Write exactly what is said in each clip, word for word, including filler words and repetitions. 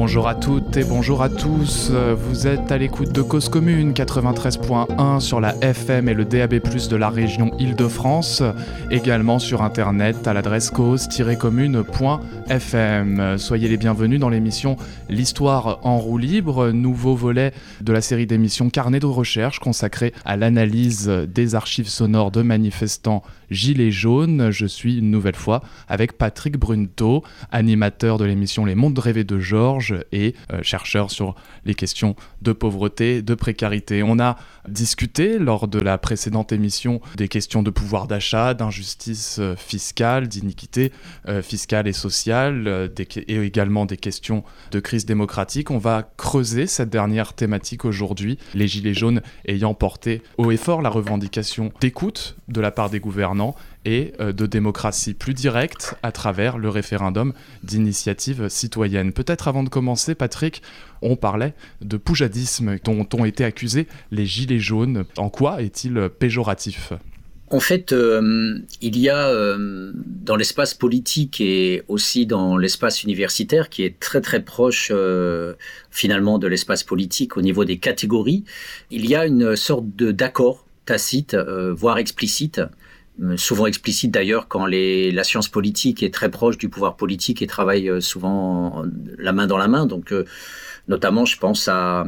Bonjour à toutes et bonjour à tous, vous êtes à l'écoute de Cause Commune quatre-vingt-treize point un sur la F M et le D A B plus, de la région Île-de-France, également sur internet à l'adresse cause tiret commune point f m. Soyez les bienvenus dans l'émission L'Histoire en roue libre, nouveau volet de la série d'émissions Carnet de recherche consacrée à l'analyse des archives sonores de manifestants Gilets jaunes. Je suis une nouvelle fois avec Patrick Brunto, animateur de l'émission Les Mondes rêvés de Georges et euh, chercheur sur les questions de pauvreté, de précarité. On a discuté lors de la précédente émission des questions de pouvoir d'achat, d'injustice fiscale, d'iniquité euh, fiscale et sociale, euh, des, et également des questions de crise démocratique. On va creuser cette dernière thématique aujourd'hui, les Gilets jaunes ayant porté haut et fort la revendication d'écoute de la part des gouvernants et de démocratie plus directe à travers le référendum d'initiative citoyenne. Peut-être avant de commencer, Patrick, on parlait de poujadisme dont ont été accusés les Gilets jaunes. En quoi est-il péjoratif ? En fait, euh, il y a euh, dans l'espace politique et aussi dans l'espace universitaire, qui est très très proche euh, finalement de l'espace politique au niveau des catégories, il y a une sorte de, d'accord tacite, euh, voire explicite, souvent explicite d'ailleurs quand les, la science politique est très proche du pouvoir politique et travaille souvent la main dans la main. Donc, euh, notamment, je pense à,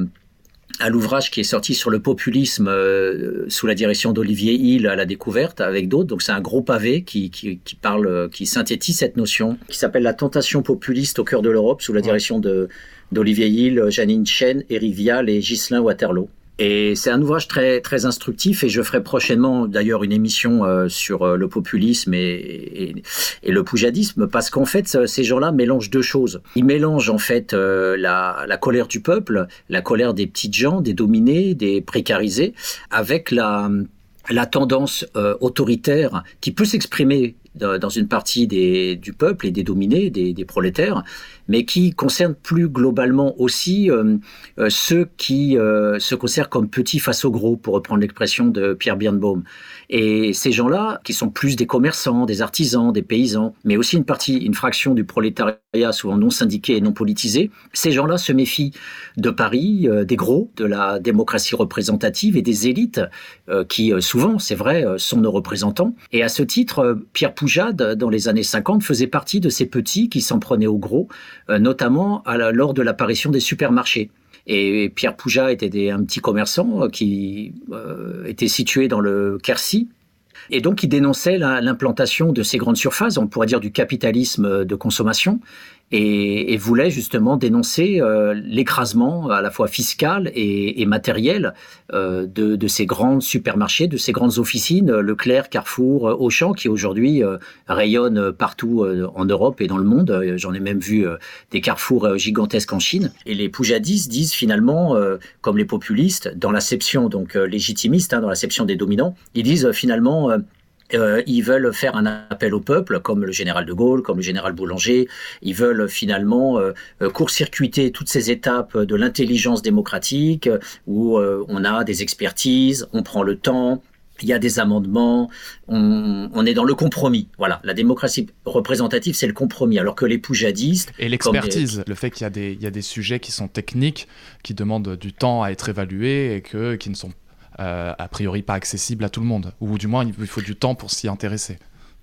à l'ouvrage qui est sorti sur le populisme euh, sous la direction d'Olivier Hill à la découverte avec d'autres. Donc, c'est un gros pavé qui, qui, qui parle, qui synthétise cette notion, qui s'appelle La tentation populiste au cœur de l'Europe sous la direction de, d'Olivier Hill, Janine Chen, Éric Vial et Ghislain Waterloo. Et c'est un ouvrage très très instructif et je ferai prochainement d'ailleurs une émission euh, sur euh, le populisme et, et, et le poujadisme parce qu'en fait ces gens-là mélangent deux choses. Ils mélangent en fait euh, la, la colère du peuple, la colère des petites gens, des dominés, des précarisés, avec la, la tendance euh, autoritaire qui peut s'exprimer dans une partie des, du peuple et des dominés, des, des prolétaires, mais qui concerne plus globalement aussi euh, euh, ceux qui euh, se considèrent comme petits face aux gros, pour reprendre l'expression de Pierre Birnbaum. Et ces gens-là, qui sont plus des commerçants, des artisans, des paysans, mais aussi une partie, une fraction du prolétariat, souvent non syndiqué et non politisé, ces gens-là se méfient de Paris, euh, des gros, de la démocratie représentative et des élites, euh, qui euh, souvent, c'est vrai, euh, sont nos représentants. Et à ce titre, euh, Pierre Poujade, dans les années cinquante, faisait partie de ces petits qui s'en prenaient aux gros, euh, notamment à la, lors de l'apparition des supermarchés. Et Pierre Poujade était des, un petit commerçant qui euh, était situé dans le Quercy. Et donc, il dénonçait la, l'implantation de ces grandes surfaces, on pourrait dire du capitalisme de consommation, et, et voulait justement dénoncer euh, l'écrasement à la fois fiscal et, et matériel euh, de, de ces grands supermarchés, de ces grandes officines, Leclerc, Carrefour, Auchan, qui aujourd'hui euh, rayonnent partout euh, en Europe et dans le monde. J'en ai même vu euh, des carrefours euh, gigantesques en Chine. Et les poujadistes disent finalement, euh, comme les populistes, dans l'acception donc euh, légitimiste, hein, dans l'acception des dominants, ils disent euh, finalement... Euh, Euh, ils veulent faire un appel au peuple, comme le général de Gaulle, comme le général Boulanger. Ils veulent finalement euh, court-circuiter toutes ces étapes de l'intelligence démocratique, euh, où euh, on a des expertises, on prend le temps, il y a des amendements, on, on est dans le compromis. Voilà, la démocratie représentative, c'est le compromis, alors que les poujadistes... Et l'expertise, des... le fait qu'il y a, des, il y a des sujets qui sont techniques, qui demandent du temps à être évalués et que, qui ne sont Euh, a priori pas accessible à tout le monde, ou du moins il faut du temps pour s'y intéresser.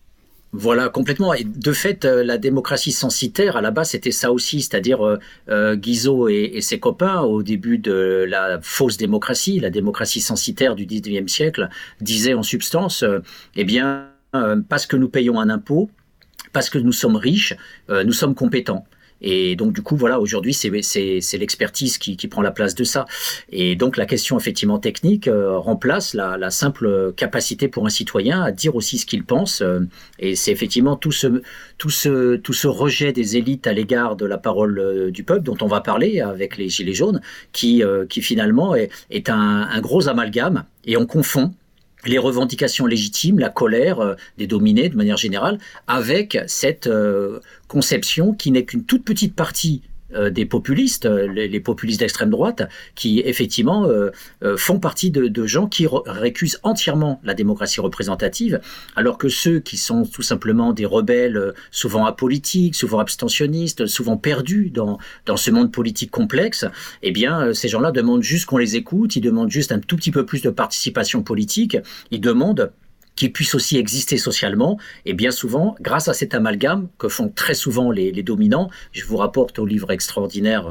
Voilà, complètement. Et de fait, euh, la démocratie censitaire, à la base, c'était ça aussi, c'est-à-dire euh, euh, Guizot et, et ses copains, au début de la fausse démocratie, la démocratie censitaire du dix-neuvième siècle, disaient en substance, euh, eh bien, euh, parce que nous payons un impôt, parce que nous sommes riches, euh, nous sommes compétents. Et donc, du coup, voilà, aujourd'hui, c'est, c'est, c'est l'expertise qui, qui prend la place de ça. Et donc, la question, effectivement, technique euh, remplace la, la simple capacité pour un citoyen à dire aussi ce qu'il pense. Euh, et c'est effectivement tout ce, tout, ce, tout ce rejet des élites à l'égard de la parole euh, du peuple, dont on va parler avec les Gilets jaunes, qui, euh, qui finalement est, est un, un gros amalgame. Et on confond les revendications légitimes, la colère euh, des dominés de manière générale, avec cette euh, conception qui n'est qu'une toute petite partie euh, des populistes, les, les populistes d'extrême droite, qui effectivement euh, euh, font partie de, de gens qui re- récusent entièrement la démocratie représentative, alors que ceux qui sont tout simplement des rebelles, souvent apolitiques, souvent abstentionnistes, souvent perdus dans, dans ce monde politique complexe, eh bien, ces gens-là demandent juste qu'on les écoute, ils demandent juste un tout petit peu plus de participation politique, ils demandent qu'ils puissent aussi exister socialement, et bien souvent, grâce à cet amalgame que font très souvent les, les dominants, je vous rapporte au livre extraordinaire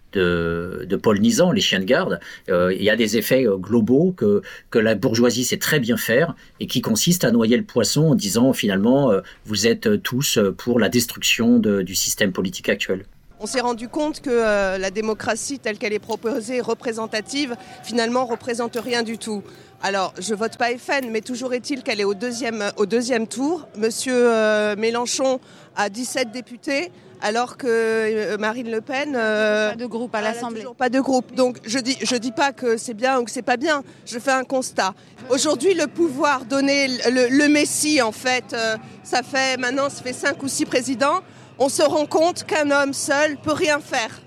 de, de Paul Nizan, Les chiens de garde, euh, il y a des effets globaux que, que la bourgeoisie sait très bien faire, et qui consistent à noyer le poisson en disant finalement, euh, vous êtes tous pour la destruction de, du système politique actuel. On s'est rendu compte que euh, la démocratie telle qu'elle est proposée, représentative, finalement représente rien du tout. Alors, je vote pas F N, mais toujours est-il qu'elle est au deuxième, au deuxième tour. Monsieur euh, Mélenchon a dix-sept députés, alors que euh, Marine Le Pen... Euh, pas de groupe à l'Assemblée. Toujours pas de groupe. Donc, je dis, je dis pas que c'est bien ou que c'est pas bien. Je fais un constat. Aujourd'hui, le pouvoir donné, le, le Messie, en fait, euh, ça fait maintenant, ça fait cinq ou six présidents. On se rend compte qu'un homme seul peut rien faire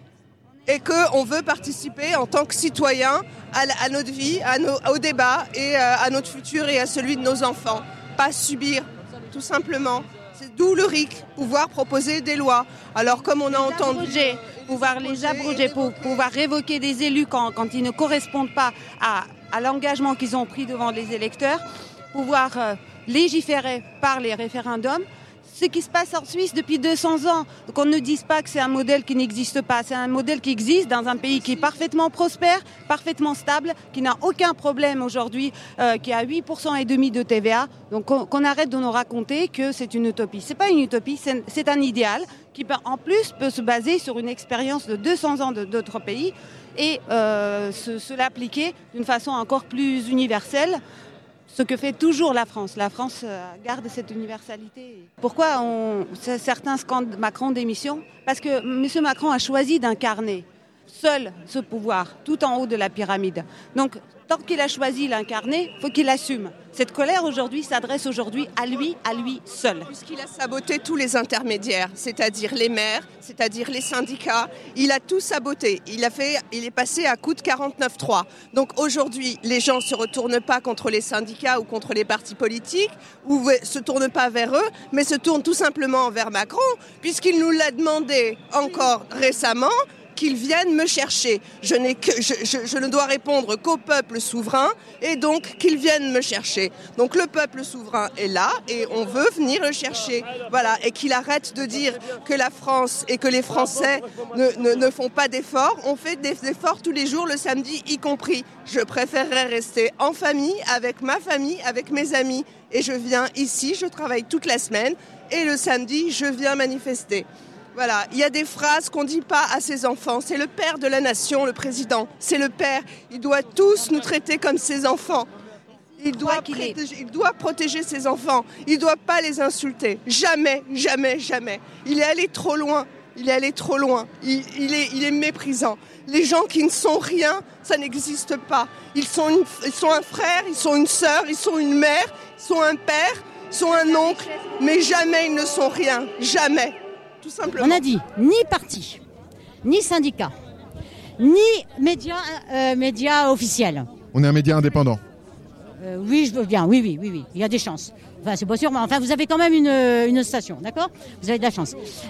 et qu'on veut participer en tant que citoyen à, à notre vie, à nos, au débat et à notre futur et à celui de nos enfants. Pas subir, tout simplement. C'est d'où le R I C, pouvoir proposer des lois. Alors comme on a entendu... Abroger, pouvoir les abroger, pour pouvoir révoquer des élus quand, quand ils ne correspondent pas à, à l'engagement qu'ils ont pris devant les électeurs, pouvoir euh, légiférer par les référendums. Ce qui se passe en Suisse depuis deux cents ans. Donc on ne dise pas que c'est un modèle qui n'existe pas. C'est un modèle qui existe dans un pays qui est parfaitement prospère, parfaitement stable, qui n'a aucun problème aujourd'hui, euh, qui a huit pour cent et demi de T V A. Donc qu'on, qu'on arrête de nous raconter que c'est une utopie. C'est pas une utopie, c'est, c'est un idéal qui en plus peut se baser sur une expérience de deux cents ans de, d'autres pays et euh, se, se l'appliquer d'une façon encore plus universelle. Ce que fait toujours la France. La France garde cette universalité. Pourquoi on, certains scandent Macron démission ? Parce que M. Macron a choisi d'incarner seul ce pouvoir, tout en haut de la pyramide. Donc, tant qu'il a choisi l'incarner, il faut qu'il l'assume. Cette colère aujourd'hui s'adresse aujourd'hui à lui, à lui seul. Puisqu'il a saboté tous les intermédiaires, c'est-à-dire les maires, c'est-à-dire les syndicats, il a tout saboté. Il a fait, il est passé à coup de quarante-neuf trois. Donc aujourd'hui, les gens ne se retournent pas contre les syndicats ou contre les partis politiques, ou ne se tournent pas vers eux, mais se tournent tout simplement vers Macron, puisqu'il nous l'a demandé encore récemment, qu'ils viennent me chercher. Je, n'ai que, je, je, je ne dois répondre qu'au peuple souverain et donc qu'ils viennent me chercher. Donc le peuple souverain est là et on veut venir le chercher. Voilà, et qu'il arrête de dire que la France et que les Français ne, ne, ne font pas d'efforts. On fait des efforts tous les jours, le samedi y compris. Je préférerais rester en famille, avec ma famille, avec mes amis. Et je viens ici, je travaille toute la semaine et le samedi, je viens manifester. Voilà, il y a des phrases qu'on ne dit pas à ses enfants. C'est le père de la nation, le président. C'est le père. Il doit tous nous traiter comme ses enfants. Il doit, protéger, il doit protéger ses enfants. Il ne doit pas les insulter. Jamais, jamais, jamais. Il est allé trop loin. Il est allé trop loin. Il, il, est, il est méprisant. Les gens qui ne sont rien, ça n'existe pas. Ils sont, une, ils sont un frère, ils sont une sœur, ils sont une mère, ils sont un père, ils sont un oncle. Mais jamais ils ne sont rien. Jamais. On a dit ni parti, ni syndicat, ni médias euh, média officiels. On est un média indépendant. Euh, oui, je veux bien, oui, oui, oui, oui, il y a des chances. Enfin, c'est pas sûr, mais enfin, vous avez quand même une, une station, d'accord ? Vous avez de la chance.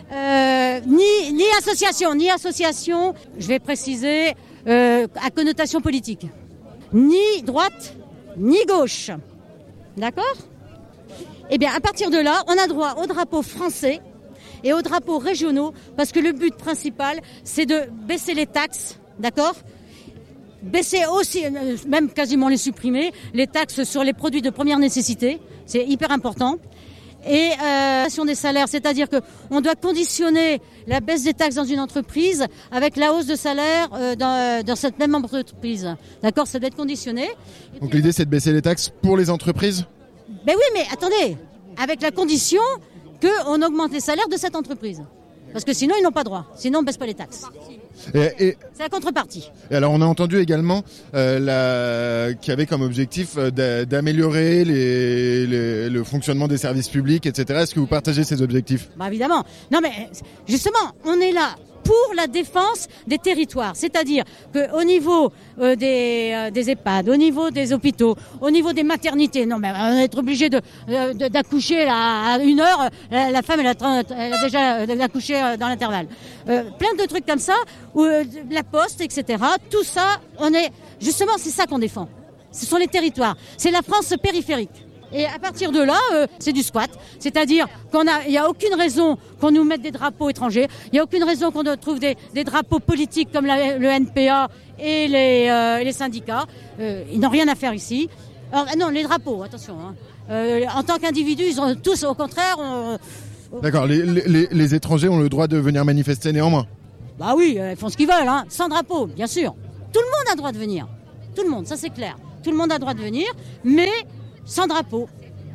Euh, ni, ni association, ni association, je vais préciser, euh, à connotation politique. Ni droite, ni gauche. D'accord ? Eh bien, à partir de là, on a droit au drapeau français et aux drapeaux régionaux, parce que le but principal, c'est de baisser les taxes, d'accord ? Baisser aussi, même quasiment les supprimer, les taxes sur les produits de première nécessité, c'est hyper important. Et euh, sur des salaires, c'est-à-dire qu'on doit conditionner la baisse des taxes dans une entreprise avec la hausse de salaire euh, dans, dans cette même entreprise. D'accord ? Ça doit être conditionné. Et Donc puis, l'idée, c'est de baisser les taxes pour les entreprises ? Ben oui, mais attendez, avec la condition qu'on augmente les salaires de cette entreprise. Parce que sinon, ils n'ont pas droit. Sinon, on ne baisse pas les taxes. Et, et, c'est la contrepartie. Et alors, on a entendu également euh, la, qu'il y avait comme objectif euh, d'améliorer les, les, le fonctionnement des services publics, et cetera. Est-ce que vous partagez ces objectifs ? Bah évidemment. Non, mais justement, on est là pour la défense des territoires. C'est-à-dire qu'au niveau euh, des, euh, des EHPAD, au niveau des hôpitaux, au niveau des maternités, non mais on va être obligé de, de, d'accoucher là, à une heure, la, la femme elle a, elle a déjà accouché dans l'intervalle. Euh, plein de trucs comme ça, où, euh, la poste, et cetera. Tout ça, on est justement c'est ça qu'on défend. Ce sont les territoires. C'est la France périphérique. Et à partir de là, euh, c'est du squat. C'est-à-dire qu'on a, il n'y a aucune raison qu'on nous mette des drapeaux étrangers. Il n'y a aucune raison qu'on trouve des, des drapeaux politiques comme la, le N P A et les, euh, les syndicats. Euh, ils n'ont rien à faire ici. Alors, non, les drapeaux, attention. Hein. Euh, en tant qu'individus, ils ont tous, au contraire... On, D'accord, les, les, les étrangers ont le droit de venir manifester néanmoins. Bah oui, ils font ce qu'ils veulent, hein. Sans drapeau, bien sûr. Tout le monde a le droit de venir. Tout le monde, ça c'est clair. Tout le monde a le droit de venir, mais sans drapeau.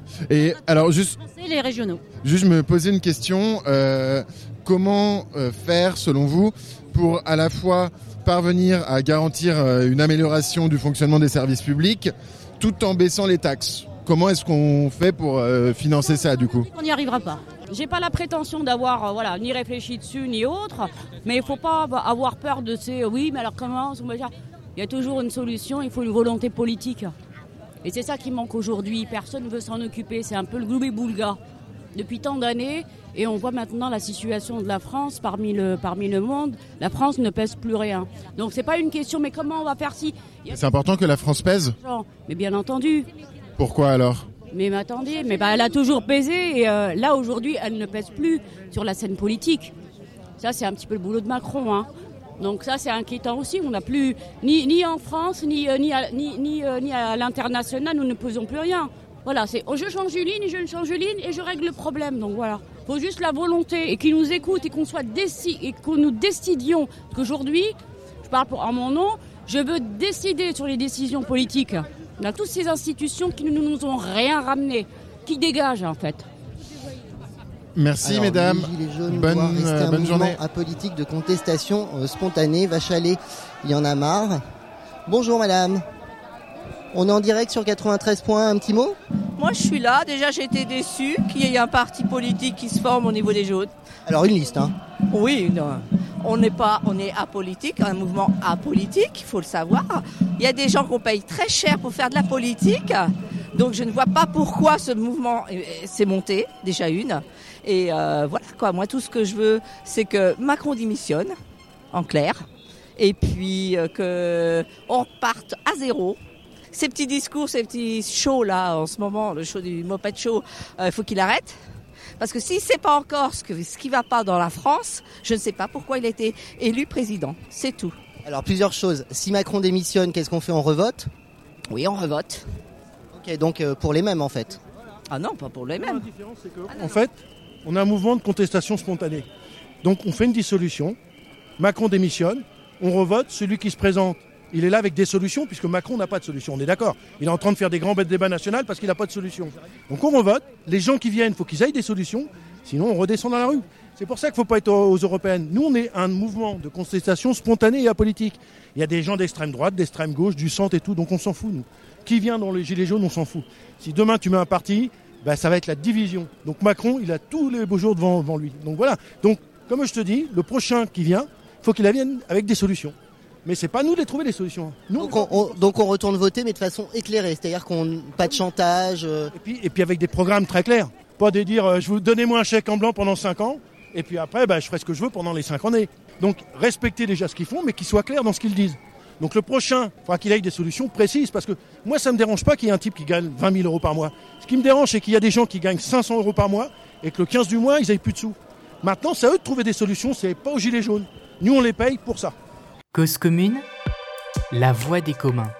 Et alors juste... les régionaux. Juste me poser une question. Euh, comment euh, faire, selon vous, pour à la fois parvenir à garantir euh, une amélioration du fonctionnement des services publics, tout en baissant les taxes ? Comment est-ce qu'on fait pour euh, financer ça, du coup ? On n'y arrivera pas. J'ai pas la prétention d'avoir euh, voilà, ni réfléchi dessus ni autre, mais il faut pas avoir peur de ces euh, oui, mais alors comment ? Il y a toujours une solution, il faut une volonté politique. Et c'est ça qui manque aujourd'hui. Personne ne veut s'en occuper. C'est un peu le gloubi-boulga depuis tant d'années. Et on voit maintenant la situation de la France parmi le, parmi le monde. La France ne pèse plus rien. Donc c'est pas une question, mais comment on va faire si... C'est important que la France pèse ? Mais bien entendu. Pourquoi alors ? Mais, mais attendez, mais bah, elle a toujours pesé et euh, là aujourd'hui elle ne pèse plus sur la scène politique. Ça c'est un petit peu le boulot de Macron, hein. Donc ça c'est inquiétant aussi. On n'a plus ni, ni en France ni, euh, ni, à, ni, ni, euh, ni à l'international, nous ne pesons plus rien. Voilà, c'est oh, je change une ligne, je change une ligne et je règle le problème. Donc voilà, faut juste la volonté et qu'ils nous écoutent et qu'on soit déci- et que nous décidions qu'aujourd'hui, je parle pour, en mon nom, je veux décider sur les décisions politiques. On a toutes ces institutions qui ne nous ont rien ramené, qui dégagent en fait. Merci Alors, mesdames, les Gilets jaunes bonne, doivent rester euh, un bonne mouvement journée. apolitique de contestation euh, spontanée. Vachalet, il y en a marre. Bonjour madame, on est en direct sur quatre-vingt-treize point un, un petit mot ? Moi je suis là, déjà j'ai été déçue qu'il y ait un parti politique qui se forme au niveau des jaunes. Alors une liste, hein ? Oui, non. On n'est pas, on est apolitique, un mouvement apolitique, il faut le savoir. Il y a des gens qu'on paye très cher pour faire de la politique, donc je ne vois pas pourquoi ce mouvement s'est monté, déjà une. Et euh, voilà quoi, moi tout ce que je veux, c'est que Macron démissionne, en clair, et puis euh, qu'on reparte à zéro. Ces petits discours, ces petits shows là, en ce moment, le show du Moped Show, il euh, faut qu'il arrête. Parce que s'il ne sait pas encore ce, que, ce qui ne va pas dans la France, je ne sais pas pourquoi il a été élu président. C'est tout. Alors plusieurs choses. Si Macron démissionne, qu'est-ce qu'on fait ? On revote ? Oui, on revote. Ok, donc euh, pour les mêmes en fait. Ah non, pas pour les mêmes. La différence, c'est que, en fait, on a un mouvement de contestation spontanée. Donc on fait une dissolution, Macron démissionne, on revote, celui qui se présente, il est là avec des solutions, puisque Macron n'a pas de solution, on est d'accord. Il est en train de faire des grands débats nationaux parce qu'il n'a pas de solution. Donc on revote, les gens qui viennent, il faut qu'ils aient des solutions, sinon on redescend dans la rue. C'est pour ça qu'il ne faut pas être aux européennes. Nous, on est un mouvement de contestation spontanée et apolitique. Il y a des gens d'extrême droite, d'extrême gauche, du centre et tout, donc on s'en fout, nous. Qui vient dans les Gilets jaunes, on s'en fout. Si demain tu mets un parti, ben, ça va être la division. Donc Macron, il a tous les beaux jours devant, devant lui. Donc voilà. Donc, comme je te dis, le prochain qui vient, il faut qu'il vienne avec des solutions. Mais c'est pas nous de les trouver les solutions. Nous, donc, on, on, donc on retourne voter, mais de façon éclairée, c'est-à-dire qu'on pas de chantage. Euh... Et puis, et puis avec des programmes très clairs. Pas de dire, euh, je vous donnez-moi un chèque en blanc pendant cinq ans, et puis après, bah, je ferai ce que je veux pendant les cinq années. Donc respectez déjà ce qu'ils font, mais qu'ils soient clairs dans ce qu'ils disent. Donc le prochain, il faudra qu'il ait des solutions précises, parce que moi, ça me dérange pas qu'il y ait un type qui gagne vingt mille euros par mois. Ce qui me dérange, c'est qu'il y a des gens qui gagnent cinq cents euros par mois, et que le quinze du mois, ils n'aient plus de sous. Maintenant, c'est à eux de trouver des solutions, c'est pas aux gilets jaunes. Nous, on les paye pour ça. Cause commune, la voix des communs.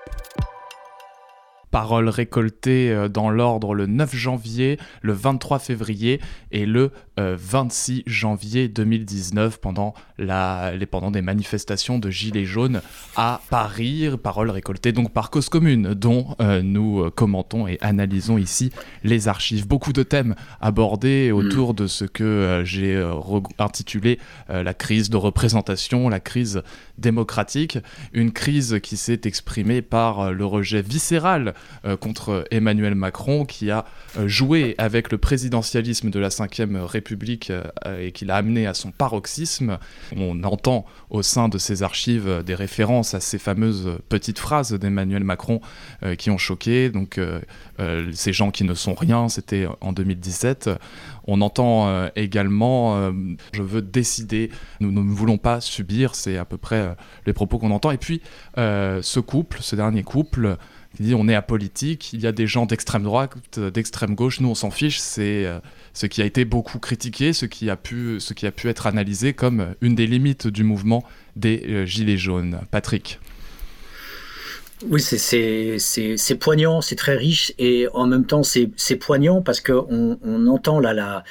Paroles récoltées dans l'ordre le neuf janvier, le vingt-trois février et le euh, vingt-six janvier deux mille dix-neuf pendant, la, les, pendant des manifestations de Gilets jaunes à Paris. Paroles récoltées donc par Cause commune, dont euh, nous euh, commentons et analysons ici les archives. Beaucoup de thèmes abordés autour mmh. de ce que euh, j'ai euh, re- intitulé euh, la crise de représentation, la crise démocratique. Une crise qui s'est exprimée par euh, le rejet viscéral euh, contre Emmanuel Macron, qui a euh, joué avec le présidentialisme de la cinquième République euh, et qui l'a amené à son paroxysme. On entend au sein de ces archives des références à ces fameuses petites phrases d'Emmanuel Macron euh, qui ont choqué. Donc, euh, euh, ces gens qui ne sont rien, c'était en deux mille dix-sept. On entend euh, également euh, « je veux décider, nous, nous ne voulons pas subir », c'est à peu près euh, les propos qu'on entend. Et puis, euh, ce couple, ce dernier couple, qui dit « on est apolitique, il y a des gens d'extrême droite, d'extrême gauche, nous on s'en fiche », c'est euh, ce qui a été beaucoup critiqué, ce qui a pu, ce qui a pu être analysé comme une des limites du mouvement des euh, Gilets jaunes. Patrick. Oui, c'est, c'est, c'est, c'est poignant, c'est très riche et en même temps c'est, c'est poignant parce qu'on on entend là, la,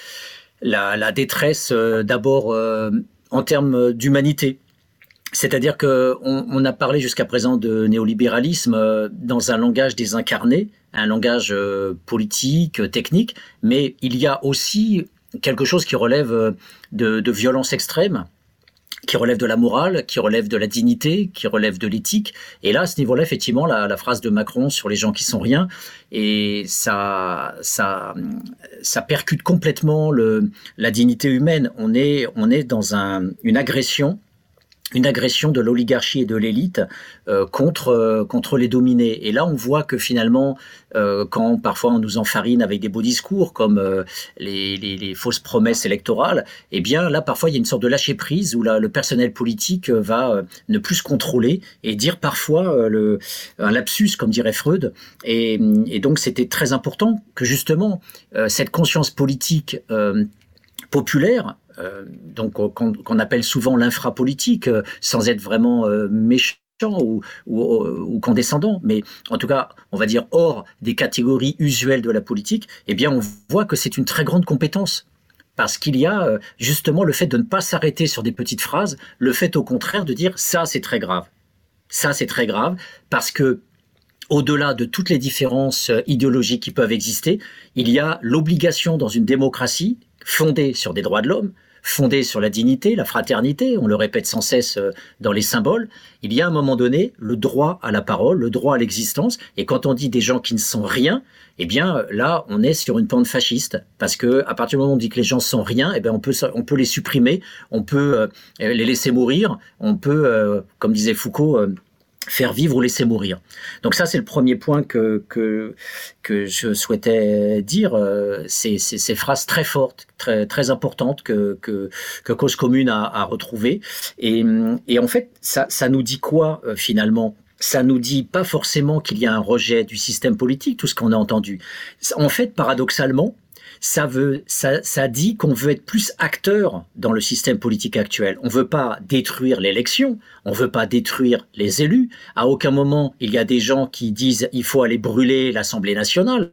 la, la détresse euh, d'abord euh, en termes d'humanité. C'est-à-dire qu'on on a parlé jusqu'à présent de néolibéralisme euh, dans un langage désincarné, un langage euh, politique, technique, mais il y a aussi quelque chose qui relève de, de violence extrême, qui relève de la morale, qui relève de la dignité, qui relève de l'éthique. Et là, à ce niveau-là, effectivement, la, la phrase de Macron sur les gens qui sont rien, et ça, ça, ça percute complètement le, la dignité humaine. On est, on est dans un, une agression, une agression de l'oligarchie et de l'élite euh, contre euh, contre les dominés. Et là, on voit que finalement, euh, quand parfois on nous enfarine avec des beaux discours comme euh, les, les, les fausses promesses électorales, eh bien là, parfois, il y a une sorte de lâcher prise où là, le personnel politique va euh, ne plus se contrôler et dire parfois euh, le, un lapsus, comme dirait Freud. Et, et donc, c'était très important que justement euh, cette conscience politique euh, populaire, Euh, donc qu'on, qu'on appelle souvent l'infrapolitique, euh, sans être vraiment euh, méchant ou, ou, ou condescendant, mais en tout cas, on va dire hors des catégories usuelles de la politique, eh bien on voit que c'est une très grande compétence. Parce qu'il y a euh, justement le fait de ne pas s'arrêter sur des petites phrases, le fait au contraire de dire ça c'est très grave. Ça c'est très grave parce que au-delà de toutes les différences idéologiques qui peuvent exister, il y a l'obligation dans une démocratie fondée sur des droits de l'homme, fondée sur la dignité, la fraternité, on le répète sans cesse dans les symboles, il y a à un moment donné le droit à la parole, le droit à l'existence, et quand on dit des gens qui ne sont rien, eh bien là on est sur une pente fasciste, parce que à partir du moment où on dit que les gens sont rien, eh bien on peut, on peut les supprimer, on peut euh, les laisser mourir, on peut, euh, comme disait Foucault, euh, faire vivre ou laisser mourir. Donc ça, c'est le premier point que que que je souhaitais dire. Euh, c'est, c'est ces phrases très fortes, très très importantes que que que Cause Commune a, a retrouvées. Et et en fait, ça ça nous dit quoi euh, finalement? Ça nous dit pas forcément qu'il y a un rejet du système politique, tout ce qu'on a entendu. En fait, paradoxalement, ça veut, ça, ça dit qu'on veut être plus acteur dans le système politique actuel. On veut pas détruire l'élection, on veut pas détruire les élus. À aucun moment, il y a des gens qui disent il faut aller brûler l'Assemblée nationale.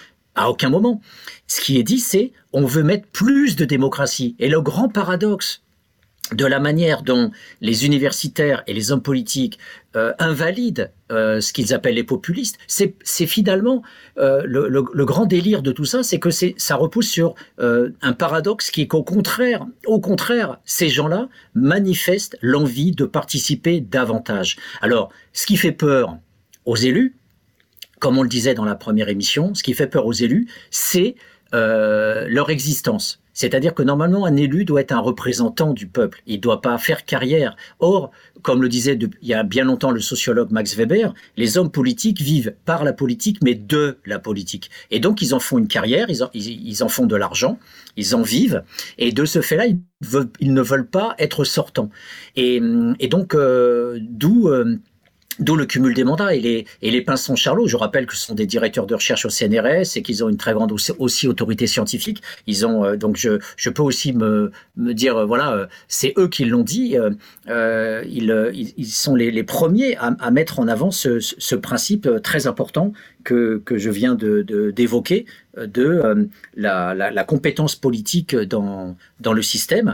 À aucun moment. Ce qui est dit, c'est on veut mettre plus de démocratie. Et le grand paradoxe de la manière dont les universitaires et les hommes politiques euh, invalident euh, ce qu'ils appellent les populistes, c'est, c'est finalement euh, le, le, le grand délire de tout ça, c'est que c'est, ça repose sur euh, un paradoxe qui est qu'au contraire, au contraire, ces gens-là manifestent l'envie de participer davantage. Alors, ce qui fait peur aux élus, comme on le disait dans la première émission, ce qui fait peur aux élus, c'est euh, leur existence. C'est-à-dire que normalement, un élu doit être un représentant du peuple. Il ne doit pas faire carrière. Or, comme le disait de, il y a bien longtemps le sociologue Max Weber, les hommes politiques vivent par la politique, mais de la politique. Et donc, ils en font une carrière, ils en, ils, ils en font de l'argent, ils en vivent. Et de ce fait-là, ils, veulent, ils ne veulent pas être sortants. Et, et donc, euh, d'où... Euh, D'où le cumul des mandats et les, et les Pinson Charlot. Je rappelle que ce sont des directeurs de recherche au C N R S et qu'ils ont une très grande aussi, aussi autorité scientifique. Ils ont euh, donc je, je peux aussi me, me dire euh, voilà euh, c'est eux qui l'ont dit. Euh, euh, ils, ils, ils sont les, les premiers à, à mettre en avant ce, ce principe très important que, que je viens de, de, d'évoquer de euh, la, la, la compétence politique dans, dans le système.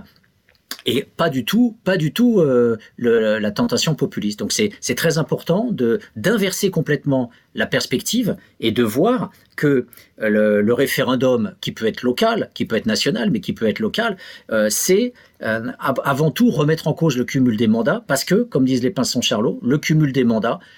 Et pas du tout, pas du tout euh, le, la tentation populiste. Donc c'est, c'est très important de, d'inverser complètement la perspective et de voir que le, le référendum, qui peut être local, qui peut être national, mais qui peut être local, euh, c'est euh, avant tout remettre en cause le cumul des mandats, parce que, comme disent les Pinson Charlot, le cumul des mandats,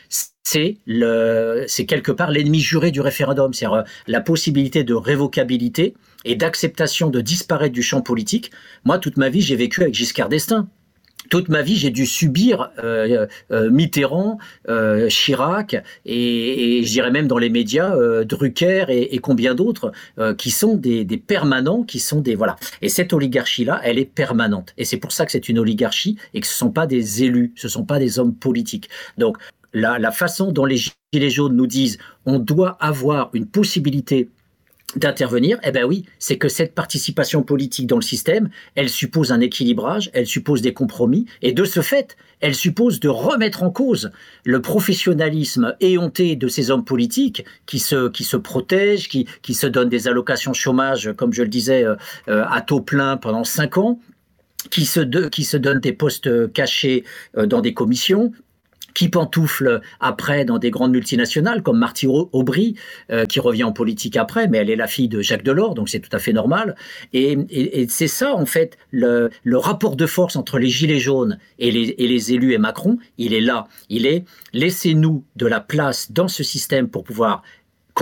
c'est, le, c'est quelque part l'ennemi juré du référendum, c'est-à-dire la possibilité de révocabilité et d'acceptation de disparaître du champ politique. Moi, toute ma vie, j'ai vécu avec Giscard d'Estaing. Toute ma vie, j'ai dû subir euh, euh, Mitterrand, euh, Chirac et, et je dirais même dans les médias euh, Drucker et, et combien d'autres euh, qui sont des, des permanents, qui sont des voilà. Et cette oligarchie-là, elle est permanente. Et c'est pour ça que c'est une oligarchie et que ce sont pas des élus, ce sont pas des hommes politiques. Donc la, la façon dont les gilets jaunes nous disent on doit avoir une possibilité d'intervenir, eh ben oui, c'est que cette participation politique dans le système, elle suppose un équilibrage, elle suppose des compromis, et de ce fait, elle suppose de remettre en cause le professionnalisme éhonté de ces hommes politiques qui se, qui se protègent, qui, qui se donnent des allocations chômage, comme je le disais, euh, à taux plein pendant cinq ans, qui se, de, qui se donnent des postes cachés euh, dans des commissions, qui pantoufle après dans des grandes multinationales comme Martine Aubry, euh, qui revient en politique après, mais elle est la fille de Jacques Delors, donc c'est tout à fait normal. Et, et, et c'est ça, en fait, le, le rapport de force entre les Gilets jaunes et les, et les élus et Macron, il est là. Il est « laissez-nous de la place dans ce système pour pouvoir contester ».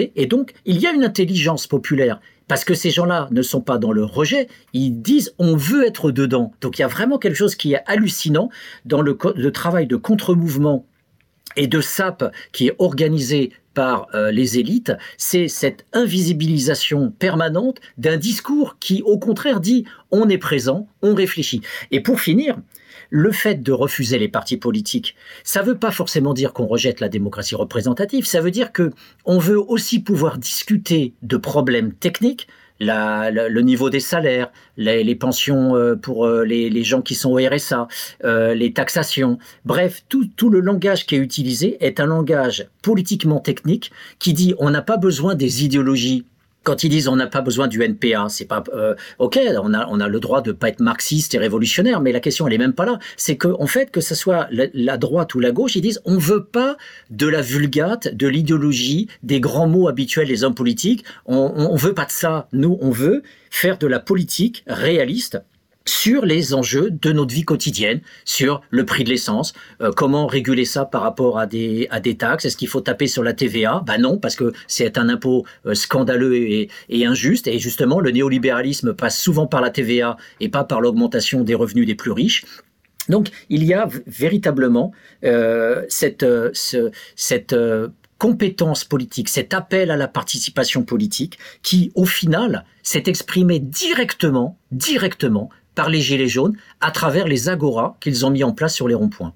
Et donc, il y a une intelligence populaire. Parce que ces gens-là ne sont pas dans le rejet, ils disent « on veut être dedans ». Donc il y a vraiment quelque chose qui est hallucinant dans le, le travail de contre-mouvement et de sape qui est organisé par euh, les élites, c'est cette invisibilisation permanente d'un discours qui, au contraire, dit « on est présent, on réfléchit ». Et pour finir, le fait de refuser les partis politiques, ça ne veut pas forcément dire qu'on rejette la démocratie représentative, ça veut dire qu'on veut aussi pouvoir discuter de problèmes techniques, la, la, le niveau des salaires, les, les pensions euh, pour euh, les, les gens qui sont au R S A, euh, les taxations. Bref, tout, tout le langage qui est utilisé est un langage politiquement technique qui dit on n'a pas besoin des idéologies. Quand ils disent on n'a pas besoin du N P A, c'est pas euh, ok, on a on a le droit de pas être marxiste et révolutionnaire, mais la question elle est même pas là. C'est que en fait que ce soit la, la droite ou la gauche, ils disent on veut pas de la vulgate, de l'idéologie, des grands mots habituels des hommes politiques. On, on, on veut pas de ça. Nous, on veut faire de la politique réaliste sur les enjeux de notre vie quotidienne, sur le prix de l'essence, euh, comment réguler ça par rapport à des à des taxes, est-ce qu'il faut taper sur la T V A ? Ben non, parce que c'est un impôt euh, scandaleux et, et injuste, et justement le néolibéralisme passe souvent par la T V A et pas par l'augmentation des revenus des plus riches. Donc il y a v- véritablement euh, cette euh, ce, cette euh, compétence politique, cet appel à la participation politique qui, au final, s'est exprimé directement, directement par les Gilets jaunes à travers les agoras qu'ils ont mis en place sur les ronds-points.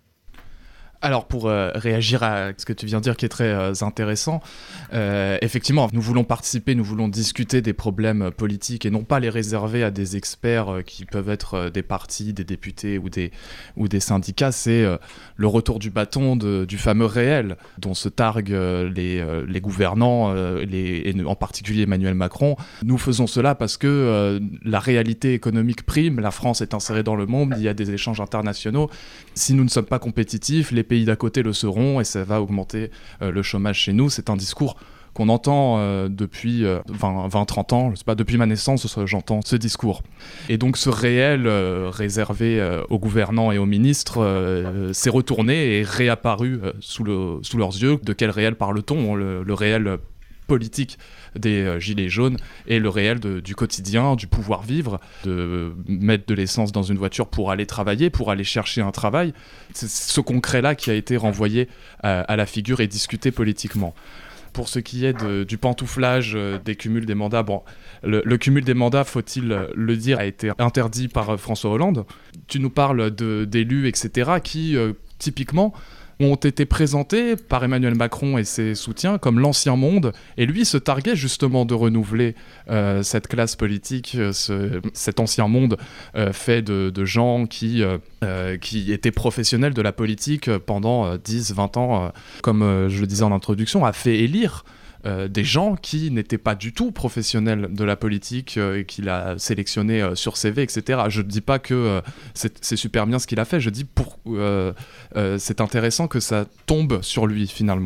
Alors pour euh, réagir à ce que tu viens de dire qui est très euh, intéressant, euh, effectivement, nous voulons participer, nous voulons discuter des problèmes politiques et non pas les réserver à des experts euh, qui peuvent être euh, des partis, des députés ou des, ou des syndicats. C'est euh, le retour du bâton de, du fameux réel dont se targuent euh, les, euh, les gouvernants, euh, les, et en particulier Emmanuel Macron. Nous faisons cela parce que euh, la réalité économique prime, la France est insérée dans le monde, il y a des échanges internationaux. Si nous ne sommes pas compétitifs, les pays d'à côté le seront et ça va augmenter euh, le chômage chez nous. C'est un discours qu'on entend euh, depuis euh, vingt trente ans, je sais pas, depuis ma naissance, j'entends ce discours. Et donc ce réel euh, réservé euh, aux gouvernants et aux ministres euh, s'est retourné et réapparu euh, sous, le, sous leurs yeux. De quel réel parle-t-on ? Le, le réel politique des euh, Gilets jaunes et le réel de, du quotidien, du pouvoir vivre, de mettre de l'essence dans une voiture pour aller travailler, pour aller chercher un travail. C'est ce concret-là qui a été renvoyé à, à la figure et discuté politiquement. Pour ce qui est de, du pantouflage euh, des cumuls des mandats, bon, le, le cumul des mandats, faut-il le dire, a été interdit par François Hollande. Tu nous parles de, d'élus, et cetera, qui, euh, typiquement, ont été présentés par Emmanuel Macron et ses soutiens comme l'ancien monde, et lui se targuait justement de renouveler euh, cette classe politique, ce, cet ancien monde euh, fait de, de gens qui, euh, qui étaient professionnels de la politique pendant euh, dix vingt ans, euh, comme euh, je le disais en introduction, a fait élire Euh, des gens qui n'étaient pas du tout professionnels de la politique euh, et qu'il a sélectionnés euh, sur C V, et cetera. Je ne dis pas que euh, c'est, c'est super bien ce qu'il a fait, je dis pour, euh, euh, c'est intéressant que ça tombe sur lui finalement,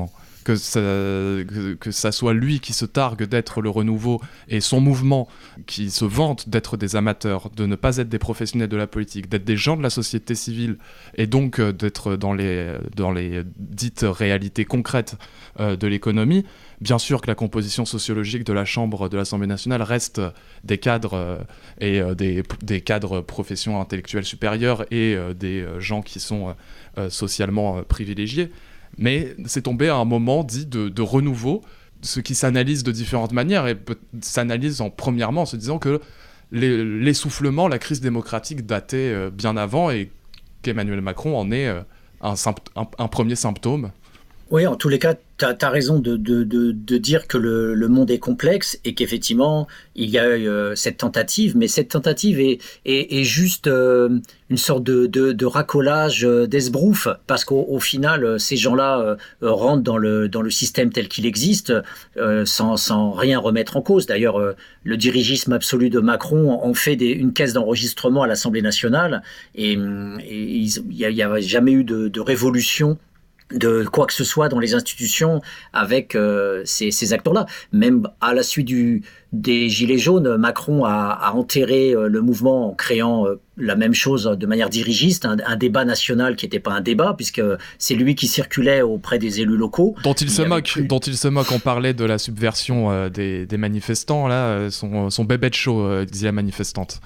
que ça, que, que ça soit lui qui se targue d'être le renouveau et son mouvement qui se vante d'être des amateurs, de ne pas être des professionnels de la politique, d'être des gens de la société civile et donc euh, d'être dans les, dans les dites réalités concrètes euh, de l'économie. Bien sûr que la composition sociologique de la Chambre de l'Assemblée nationale reste des cadres euh, et euh, des, des cadres professions intellectuelles supérieures et euh, des euh, gens qui sont euh, socialement euh, privilégiés. Mais c'est tombé à un moment dit de, de renouveau, ce qui s'analyse de différentes manières et peut, s'analyse en premièrement en se disant que les, l'essoufflement, la crise démocratique datait euh, bien avant et qu'Emmanuel Macron en est euh, un, sympt- un, un premier symptôme. Oui, en tous les cas, tu as raison de, de, de, de dire que le, le monde est complexe et qu'effectivement, il y a euh, cette tentative, mais cette tentative est, est, est juste euh, une sorte de, de, de racolage euh, d'esbrouf, parce qu'au au final, euh, ces gens-là euh, rentrent dans le, dans le système tel qu'il existe euh, sans, sans rien remettre en cause. D'ailleurs, euh, le dirigisme absolu de Macron en fait des, une caisse d'enregistrement à l'Assemblée nationale et, et il n'y a, a jamais eu de, de révolution de quoi que ce soit dans les institutions avec euh, ces, ces acteurs-là. Même à la suite du, des Gilets jaunes, Macron a, a enterré euh, le mouvement en créant euh, la même chose de manière dirigiste, un, un débat national qui n'était pas un débat, puisque c'est lui qui circulait auprès des élus locaux. Dont il, il se moque, plus... dont il se moque. On parlait de la subversion euh, des, des manifestants, là, son, son bébé de show, euh, disait la manifestante.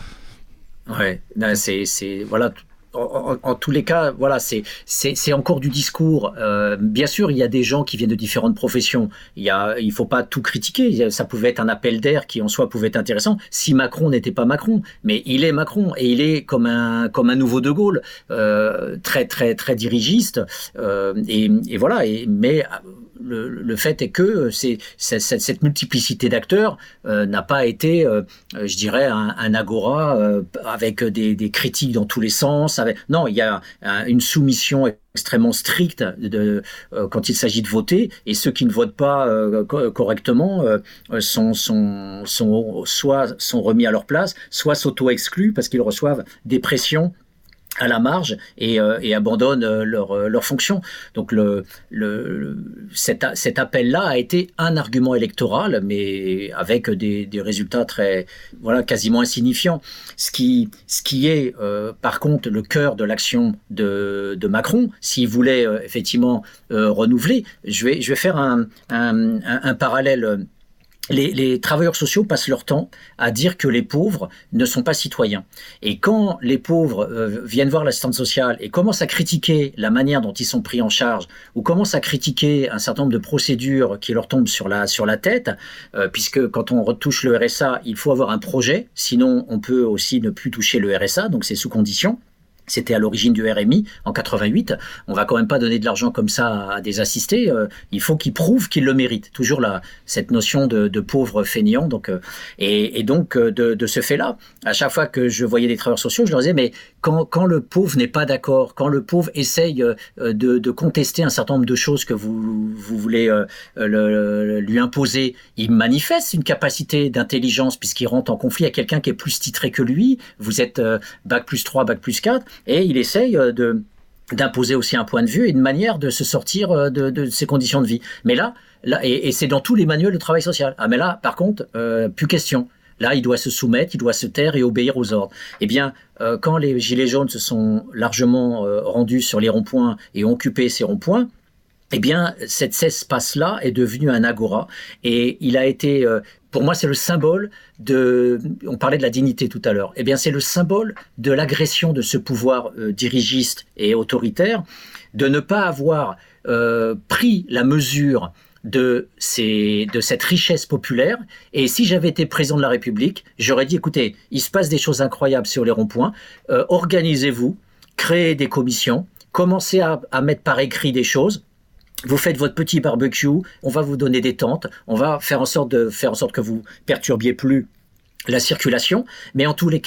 Ouais, c'est, c'est, voilà... En, en, en tous les cas, voilà, c'est, c'est, c'est encore du discours. Euh, bien sûr, il y a des gens qui viennent de différentes professions. Il y a, il faut pas tout critiquer. Ça pouvait être un appel d'air qui, en soi, pouvait être intéressant si Macron n'était pas Macron. Mais il est Macron et il est comme un, comme un nouveau De Gaulle, euh, très, très, très dirigiste. Euh, et, et voilà. Et, mais le, le fait est que c'est, c'est, cette multiplicité d'acteurs euh, n'a pas été, euh, je dirais, un, un agora euh, avec des, des critiques dans tous les sens. Avec... Non, il y a un, une soumission extrêmement stricte de, euh, quand il s'agit de voter, et ceux qui ne votent pas euh, co- correctement euh, sont, sont, sont soit sont remis à leur place, soit s'auto-exclus parce qu'ils reçoivent des pressions à la marge et, euh, et abandonnent euh, leur, euh, leur fonction. Donc le, le, le, cet, cet appel-là a été un argument électoral, mais avec des, des résultats très, voilà, quasiment insignifiants. Ce qui, ce qui est, euh, par contre, le cœur de l'action de, de Macron, s'il voulait euh, effectivement euh, renouveler, je vais, je vais faire un, un, un, un parallèle. Les, les travailleurs sociaux passent leur temps à dire que les pauvres ne sont pas citoyens. Et quand les pauvres euh, viennent voir l'assistante sociale et commencent à critiquer la manière dont ils sont pris en charge, ou commencent à critiquer un certain nombre de procédures qui leur tombent sur la, sur la tête, euh, puisque quand on retouche le R S A, il faut avoir un projet, sinon on peut aussi ne plus toucher le R S A, donc c'est sous condition. C'était à l'origine du R M I en quatre-vingt-huit. On va quand même pas donner de l'argent comme ça à des assistés. Euh, il faut qu'ils prouvent qu'ils le méritent. Toujours là, cette notion de, de pauvre fainéant. Donc, euh, et, et donc de, de ce fait-là, à chaque fois que je voyais des travailleurs sociaux, je leur disais mais quand, quand le pauvre n'est pas d'accord, quand le pauvre essaye euh, de, de contester un certain nombre de choses que vous, vous voulez euh, le, le, lui imposer, il manifeste une capacité d'intelligence puisqu'il rentre en conflit avec quelqu'un qui est plus titré que lui. Vous êtes euh, bac plus trois, bac plus quatre. Et il essaye de, d'imposer aussi un point de vue et une manière de se sortir de, de ses conditions de vie. Mais là, là et, et c'est dans tous les manuels de travail social. Ah mais là, par contre, euh, plus question. Là, il doit se soumettre, il doit se taire et obéir aux ordres. Eh bien, euh, quand les Gilets jaunes se sont largement euh, rendus sur les ronds-points et ont occupé ces ronds-points, eh bien, cet espace-là est devenu un agora. Et il a été... Euh, Pour moi, c'est le symbole de... On parlait de la dignité tout à l'heure. Eh bien, c'est le symbole de l'agression de ce pouvoir euh, dirigiste et autoritaire, de ne pas avoir euh, pris la mesure de, ces, de cette richesse populaire. Et si j'avais été président de la République, j'aurais dit, écoutez, il se passe des choses incroyables sur les ronds-points, euh, organisez-vous, créez des commissions, commencez à, à mettre par écrit des choses. Vous faites votre petit barbecue, on va vous donner des tentes, on va faire en sorte de faire en sorte que vous perturbiez plus la circulation, mais en tous les cas,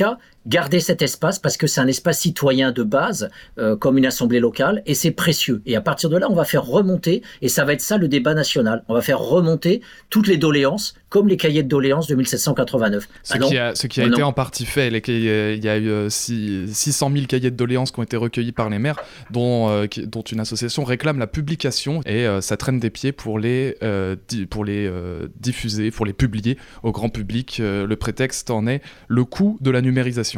garder cet espace parce que c'est un espace citoyen de base, euh, comme une assemblée locale, et c'est précieux. Et à partir de là, on va faire remonter, et ça va être ça le débat national, on va faire remonter toutes les doléances, comme les cahiers de doléances de mille sept cent quatre-vingt-neuf. Ce Ah non, qui a, ce qui a oh été non. en partie fait, les, il y a eu euh, six cent mille cahiers de doléances qui ont été recueillis par les maires, dont, euh, qui, dont une association réclame la publication, et euh, ça traîne des pieds pour les, euh, di- pour les euh, diffuser, pour les publier au grand public. Euh, le prétexte en est le coût de la numérisation.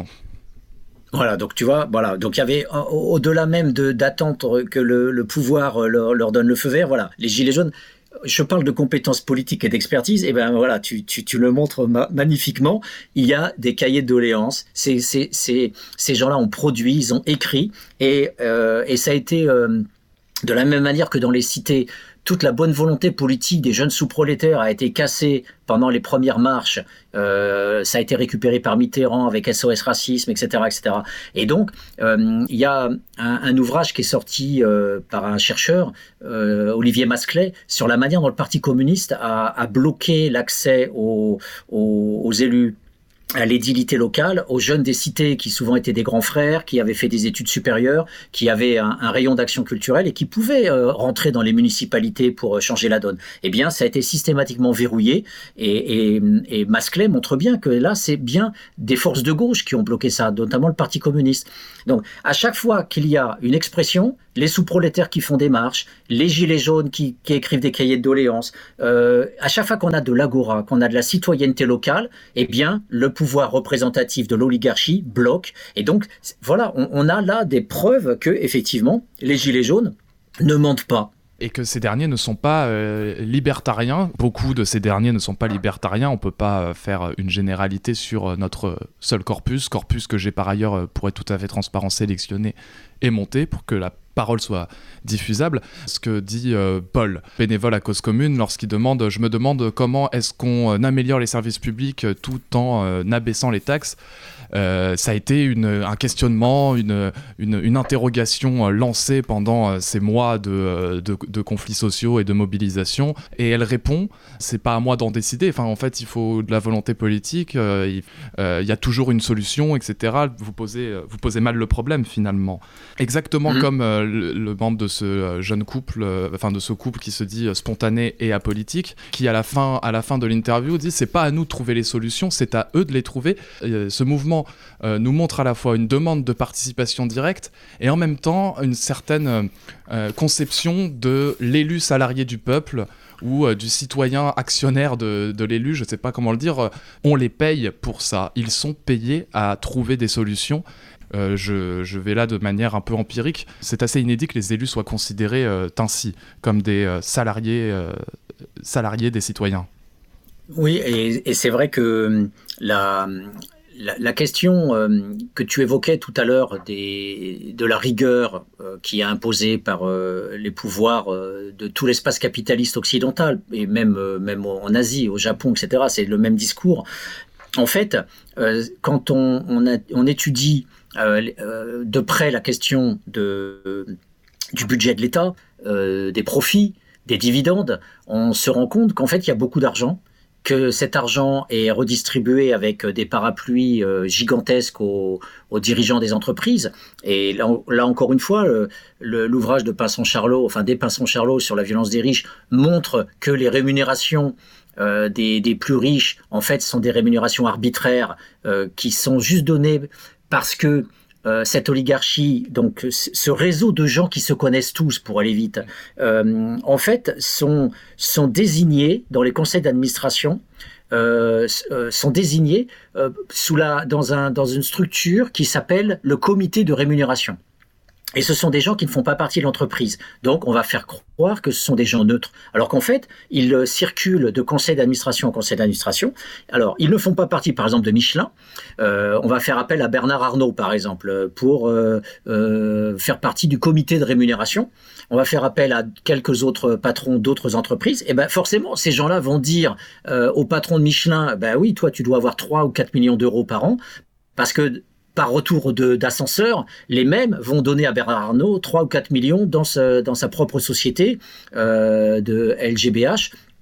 Voilà, donc tu vois, voilà, donc il y avait au- au-delà même de, d'attendre que le, le pouvoir leur, leur donne le feu vert, voilà, les Gilets jaunes. Je parle de compétences politiques et d'expertise, et ben voilà, tu, tu, tu le montres ma- magnifiquement. Il y a des cahiers de doléances. C'est, c'est, c'est, ces gens-là ont produit, ils ont écrit, et, euh, et ça a été euh, de la même manière que dans les cités. Toute la bonne volonté politique des jeunes sous-prolétaires a été cassée pendant les premières marches. Euh, ça a été récupéré par Mitterrand avec S O S Racisme, et cetera, et cetera. Et donc, euh, il y a un, un ouvrage qui est sorti euh, par un chercheur, euh, Olivier Masclet, sur la manière dont le Parti communiste a, a bloqué l'accès aux, aux, aux élus, à l'édilité locale, aux jeunes des cités qui souvent étaient des grands frères, qui avaient fait des études supérieures, qui avaient un, un rayon d'action culturelle et qui pouvaient euh, rentrer dans les municipalités pour euh, changer la donne. Eh bien, ça a été systématiquement verrouillé, et, et, et Masclet montre bien que là, c'est bien des forces de gauche qui ont bloqué ça, notamment le Parti communiste. Donc, à chaque fois qu'il y a une expression, les sous-prolétaires qui font des marches, les gilets jaunes qui, qui écrivent des cahiers de doléances, euh, à chaque fois qu'on a de l'agora, qu'on a de la citoyenneté locale, eh bien, le pouvoir représentatif de l'oligarchie bloque. Et donc, voilà, on, on a là des preuves que, effectivement, les gilets jaunes ne mentent pas. Et que ces derniers ne sont pas euh, libertariens. Beaucoup de ces derniers ne sont pas libertariens. On ne peut pas euh, faire une généralité sur euh, notre seul corpus, corpus que j'ai par ailleurs, euh, pour être tout à fait transparent, sélectionné et monté pour que la parole soit diffusable. Ce que dit euh, Paul, bénévole à Cause Commune, lorsqu'il demande, je me demande comment est-ce qu'on euh, améliore les services publics euh, tout en euh, abaissant les taxes. Euh, ça a été une, un questionnement, une, une, une interrogation lancée pendant euh, ces mois de, de, de conflits sociaux et de mobilisation, et elle répond, c'est pas à moi d'en décider, enfin en fait il faut de la volonté politique, euh, il euh, y a toujours une solution, et cetera. Vous posez, vous posez mal le problème finalement. Exactement mmh. comme euh, le, le membre de ce jeune couple, euh, enfin de ce couple qui se dit spontané et apolitique, qui à la fin, à la fin de l'interview dit c'est pas à nous de trouver les solutions, c'est à eux de les trouver. Euh, ce mouvement Euh, nous montre à la fois une demande de participation directe et en même temps une certaine euh, conception de l'élu salarié du peuple ou euh, du citoyen actionnaire de, de l'élu, je ne sais pas comment le dire, euh, on les paye pour ça, ils sont payés à trouver des solutions. Euh, je, je vais là de manière un peu empirique, c'est assez inédit que les élus soient considérés euh, ainsi, comme des euh, salariés, euh, salariés des citoyens. Oui, et, et c'est vrai que la... La, la question euh, que tu évoquais tout à l'heure des, de la rigueur euh, qui est imposée par euh, les pouvoirs euh, de tout l'espace capitaliste occidental, et même, euh, même en Asie, au Japon, et cetera, c'est le même discours. En fait, euh, quand on, on, a, on étudie euh, euh, de près la question de, euh, du budget de l'État, euh, des profits, des dividendes, on se rend compte qu'en fait, il y a beaucoup d'argent, que cet argent est redistribué avec des parapluies euh, gigantesques aux, aux dirigeants des entreprises. Et là, là encore une fois, le, le, l'ouvrage de Pinson-Charlot, enfin des Pinson-Charlot sur la violence des riches, montre que les rémunérations euh, des, des plus riches, en fait, sont des rémunérations arbitraires euh, qui sont juste données parce que Euh, cette oligarchie, donc ce réseau de gens qui se connaissent tous, pour aller vite, euh, en fait, sont, sont désignés dans les conseils d'administration, euh, sont désignés euh, sous la, dans, un, dans une structure qui s'appelle le comité de rémunération. Et ce sont des gens qui ne font pas partie de l'entreprise. Donc, on va faire croire que ce sont des gens neutres. Alors qu'en fait, ils circulent de conseil d'administration en conseil d'administration. Alors, ils ne font pas partie, par exemple, de Michelin. Euh, on va faire appel à Bernard Arnault, par exemple, pour euh, euh, faire partie du comité de rémunération. On va faire appel à quelques autres patrons d'autres entreprises. Et ben, forcément, ces gens-là vont dire euh, au patron de Michelin, ben oui, toi, tu dois avoir trois ou quatre millions d'euros par an, parce que par retour de, d'ascenseur, les mêmes vont donner à Bernard Arnault trois ou quatre millions dans, ce, dans sa propre société euh, de L G B H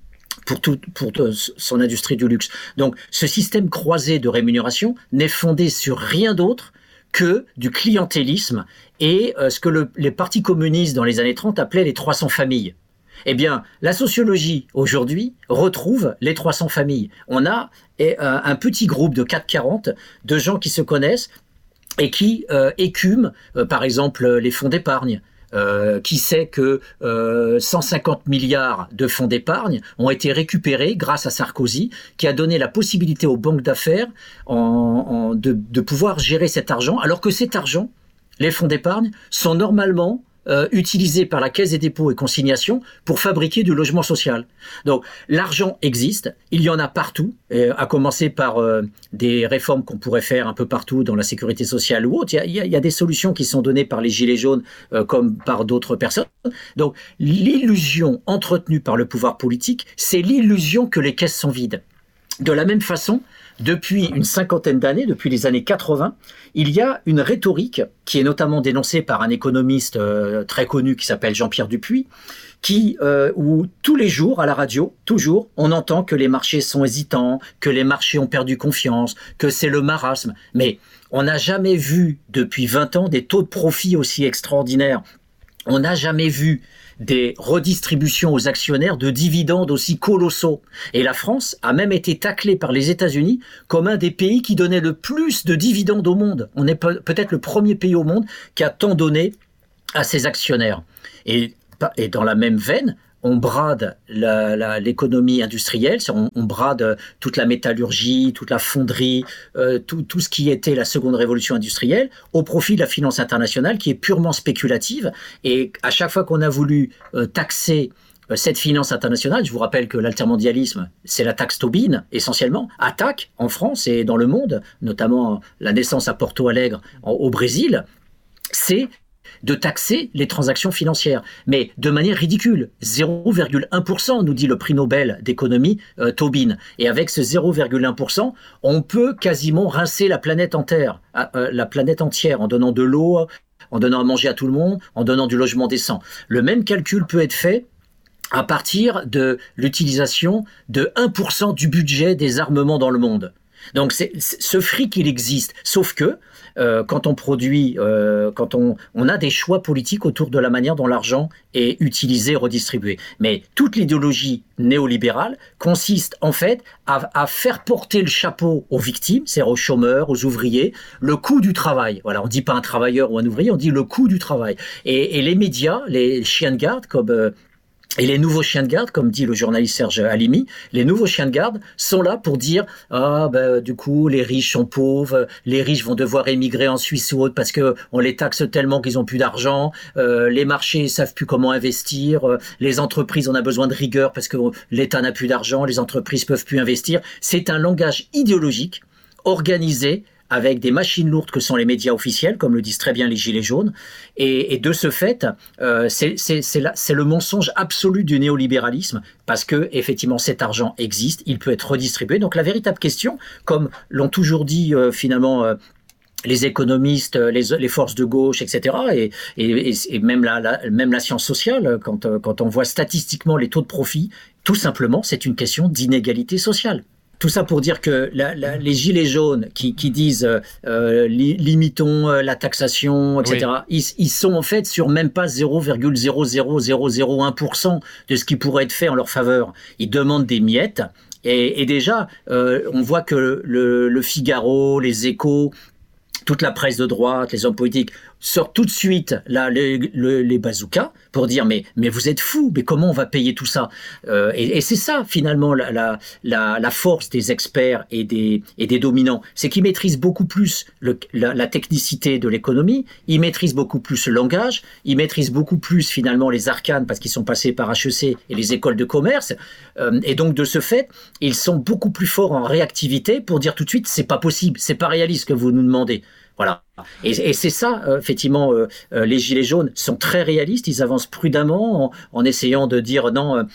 pour, tout, pour son industrie du luxe. Donc ce système croisé de rémunération n'est fondé sur rien d'autre que du clientélisme et euh, ce que le, les partis communistes dans les années trente appelaient les trois cents familles. Eh bien, la sociologie, aujourd'hui, retrouve les trois cents familles. On a eh, un, un petit groupe de quatre cent quarante de gens qui se connaissent et qui euh, écument, euh, par exemple, les fonds d'épargne. Euh, qui sait que euh, cent cinquante milliards de fonds d'épargne ont été récupérés grâce à Sarkozy, qui a donné la possibilité aux banques d'affaires en, en, de, de pouvoir gérer cet argent, alors que cet argent, les fonds d'épargne, sont normalement Euh, utilisé par la Caisse des dépôts et consignations pour fabriquer du logement social. Donc l'argent existe, il y en a partout, euh, à commencer par euh, des réformes qu'on pourrait faire un peu partout dans la sécurité sociale ou autre. Il y a, il y a des solutions qui sont données par les Gilets jaunes euh, comme par d'autres personnes. Donc l'illusion entretenue par le pouvoir politique, c'est l'illusion que les caisses sont vides. De la même façon, depuis une cinquantaine d'années, depuis les années quatre-vingts, il y a une rhétorique qui est notamment dénoncée par un économiste euh, très connu qui s'appelle Jean-Pierre Dupuis, qui, euh, où tous les jours à la radio, toujours, on entend que les marchés sont hésitants, que les marchés ont perdu confiance, que c'est le marasme. Mais on n'a jamais vu depuis vingt ans des taux de profit aussi extraordinaires. On n'a jamais vu des redistributions aux actionnaires de dividendes aussi colossaux. Et la France a même été taclée par les États-Unis comme un des pays qui donnait le plus de dividendes au monde. On est peut-être le premier pays au monde qui a tant donné à ses actionnaires. Et, et dans la même veine, on brade la, la, l'économie industrielle, on, on brade toute la métallurgie, toute la fonderie, euh, tout, tout ce qui était la seconde révolution industrielle, au profit de la finance internationale qui est purement spéculative. Et à chaque fois qu'on a voulu euh, taxer euh, cette finance internationale, je vous rappelle que l'altermondialisme, c'est la taxe Tobin, essentiellement, attaque en France et dans le monde, notamment la naissance à Porto Alegre en, au Brésil, c'est de taxer les transactions financières, mais de manière ridicule. zéro virgule un pour cent, nous dit le prix Nobel d'économie euh, Tobin. Et avec ce zéro virgule un pour cent, on peut quasiment rincer la planète entière, euh, la planète entière en donnant de l'eau, en donnant à manger à tout le monde, en donnant du logement décent. Le même calcul peut être fait à partir de l'utilisation de un pour cent du budget des armements dans le monde. Donc c'est, c'est, ce fric, il existe, sauf que Euh, quand on produit, euh, quand on, on a des choix politiques autour de la manière dont l'argent est utilisé, redistribué. Mais toute l'idéologie néolibérale consiste en fait à, à faire porter le chapeau aux victimes, c'est-à-dire aux chômeurs, aux ouvriers, le coût du travail. Voilà, on dit pas un travailleur ou un ouvrier, on dit le coût du travail. Et, et les médias, les chiens de garde comme euh, et les nouveaux chiens de garde, comme dit le journaliste Serge Halimi, les nouveaux chiens de garde sont là pour dire « Ah, ben, du coup, les riches sont pauvres, les riches vont devoir émigrer en Suisse ou autre parce qu'on les taxe tellement qu'ils n'ont plus d'argent, euh, les marchés ne savent plus comment investir, euh, les entreprises, on a besoin de rigueur parce que l'État n'a plus d'argent, les entreprises ne peuvent plus investir. » C'est un langage idéologique, organisé, avec des machines lourdes que sont les médias officiels, comme le disent très bien les Gilets jaunes. Et, et de ce fait, euh, c'est, c'est, c'est, la, c'est le mensonge absolu du néolibéralisme, parce que effectivement cet argent existe, il peut être redistribué. Donc la véritable question, comme l'ont toujours dit euh, finalement euh, les économistes, les, les forces de gauche, et cetera, et, et, et même, la, la, même la science sociale, quand, quand on voit statistiquement les taux de profit, tout simplement, c'est une question d'inégalité sociale. Tout ça pour dire que la, la, les gilets jaunes qui, qui disent euh, li, limitons la taxation, et cetera, oui. ils, ils sont en fait sur même pas zéro virgule zéro zéro zéro zéro un pour cent de ce qui pourrait être fait en leur faveur. Ils demandent des miettes et, et déjà, euh, on voit que le, le Figaro, les Échos, toute la presse de droite, les hommes politiques sortent tout de suite là, les, les, les bazookas pour dire mais, mais vous êtes fous, mais comment on va payer tout ça euh, et, et c'est ça finalement la, la, la, la force des experts et des, et des dominants, c'est qu'ils maîtrisent beaucoup plus le, la, la technicité de l'économie, ils maîtrisent beaucoup plus le langage, ils maîtrisent beaucoup plus finalement les arcanes parce qu'ils sont passés par H E C et les écoles de commerce euh, et donc de ce fait, ils sont beaucoup plus forts en réactivité pour dire tout de suite c'est pas possible, c'est pas réaliste ce que vous nous demandez. Voilà. Et, et c'est ça, euh, effectivement, euh, euh, les Gilets jaunes sont très réalistes, ils avancent prudemment en, en essayant de dire non, euh,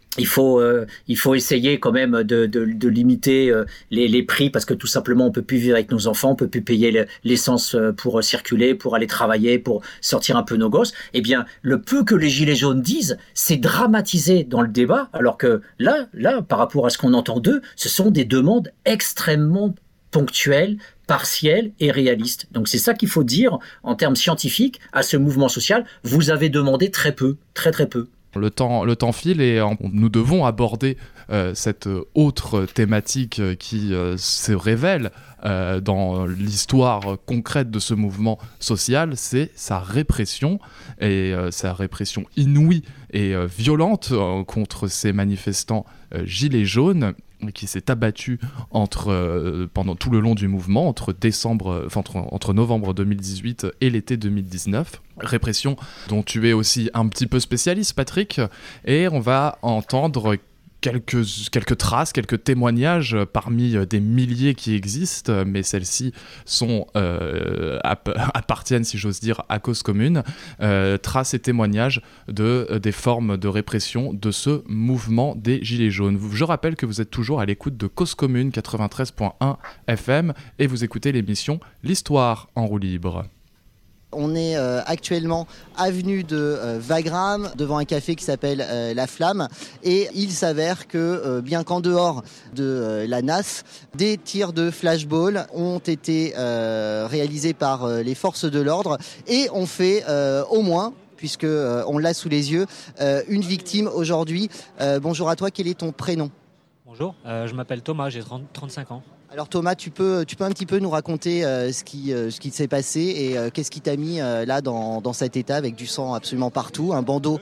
Il faut, euh, il faut essayer quand même de, de, de limiter euh, les, les prix parce que tout simplement on peut plus vivre avec nos enfants, on peut plus payer l'essence pour circuler, pour aller travailler, pour sortir un peu nos gosses. Eh bien, le peu que les gilets jaunes disent, c'est dramatisé dans le débat, alors que là, là, par rapport à ce qu'on entend d'eux, ce sont des demandes extrêmement ponctuelles, partielles et réalistes. Donc c'est ça qu'il faut dire en termes scientifiques à ce mouvement social. Vous avez demandé très peu, très très peu. Le temps, le temps file et en, nous devons aborder euh, cette autre thématique qui euh, se révèle euh, dans l'histoire concrète de ce mouvement social, c'est sa répression, et euh, sa répression inouïe et euh, violente euh, contre ces manifestants euh, gilets jaunes, qui s'est abattu entre, euh, pendant tout le long du mouvement, entre, décembre, enfin, entre, entre novembre deux mille dix-huit et l'été deux mille dix-neuf. Répression dont tu es aussi un petit peu spécialiste, Patrick, et on va entendre quelques, quelques traces, quelques témoignages parmi des milliers qui existent, mais celles-ci sont, euh, app- appartiennent, si j'ose dire, à Cause Commune. Euh, traces et témoignages de, des formes de répression de ce mouvement des Gilets jaunes. Je rappelle que vous êtes toujours à l'écoute de Cause Commune quatre-vingt-treize point un F M et vous écoutez l'émission L'Histoire en roue libre. On est euh, actuellement avenue de euh, Wagram, devant un café qui s'appelle euh, La Flamme, et il s'avère que, euh, bien qu'en dehors de euh, la N A S, des tirs de flashball ont été euh, réalisés par euh, les forces de l'ordre et ont fait euh, au moins, puisque euh, on l'a sous les yeux, euh, une victime aujourd'hui. Euh, bonjour à toi, quel est ton prénom ? Bonjour, euh, je m'appelle Thomas, j'ai trente, trente-cinq ans. Alors Thomas, tu peux, tu peux un petit peu nous raconter euh, ce qui, euh, ce qui s'est passé et euh, qu'est-ce qui t'a mis euh, là dans, dans cet état avec du sang absolument partout, un bandeau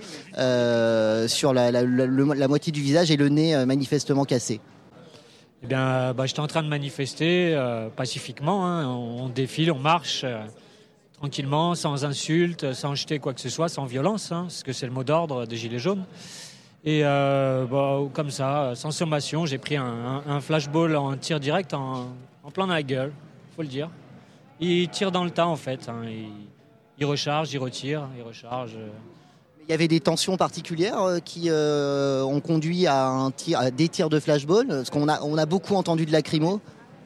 euh, sur la, la, la, la moitié du visage et le nez euh, manifestement cassé. Eh bien, bah, j'étais en train de manifester euh, pacifiquement, hein. on, on défile, on marche euh, tranquillement, sans insultes, sans jeter quoi que ce soit, sans violence, hein, parce que c'est le mot d'ordre des Gilets jaunes. Et euh, bah, comme ça, sans sommation, j'ai pris un, un, un flashball en tir direct en, en plein dans la gueule, faut le dire. Il tire dans le tas en fait, hein. il, il recharge, il retire, il recharge. Il y avait des tensions particulières qui euh, ont conduit à, un tir, à des tirs de flashball, parce qu'on a, on a beaucoup entendu de lacrymo.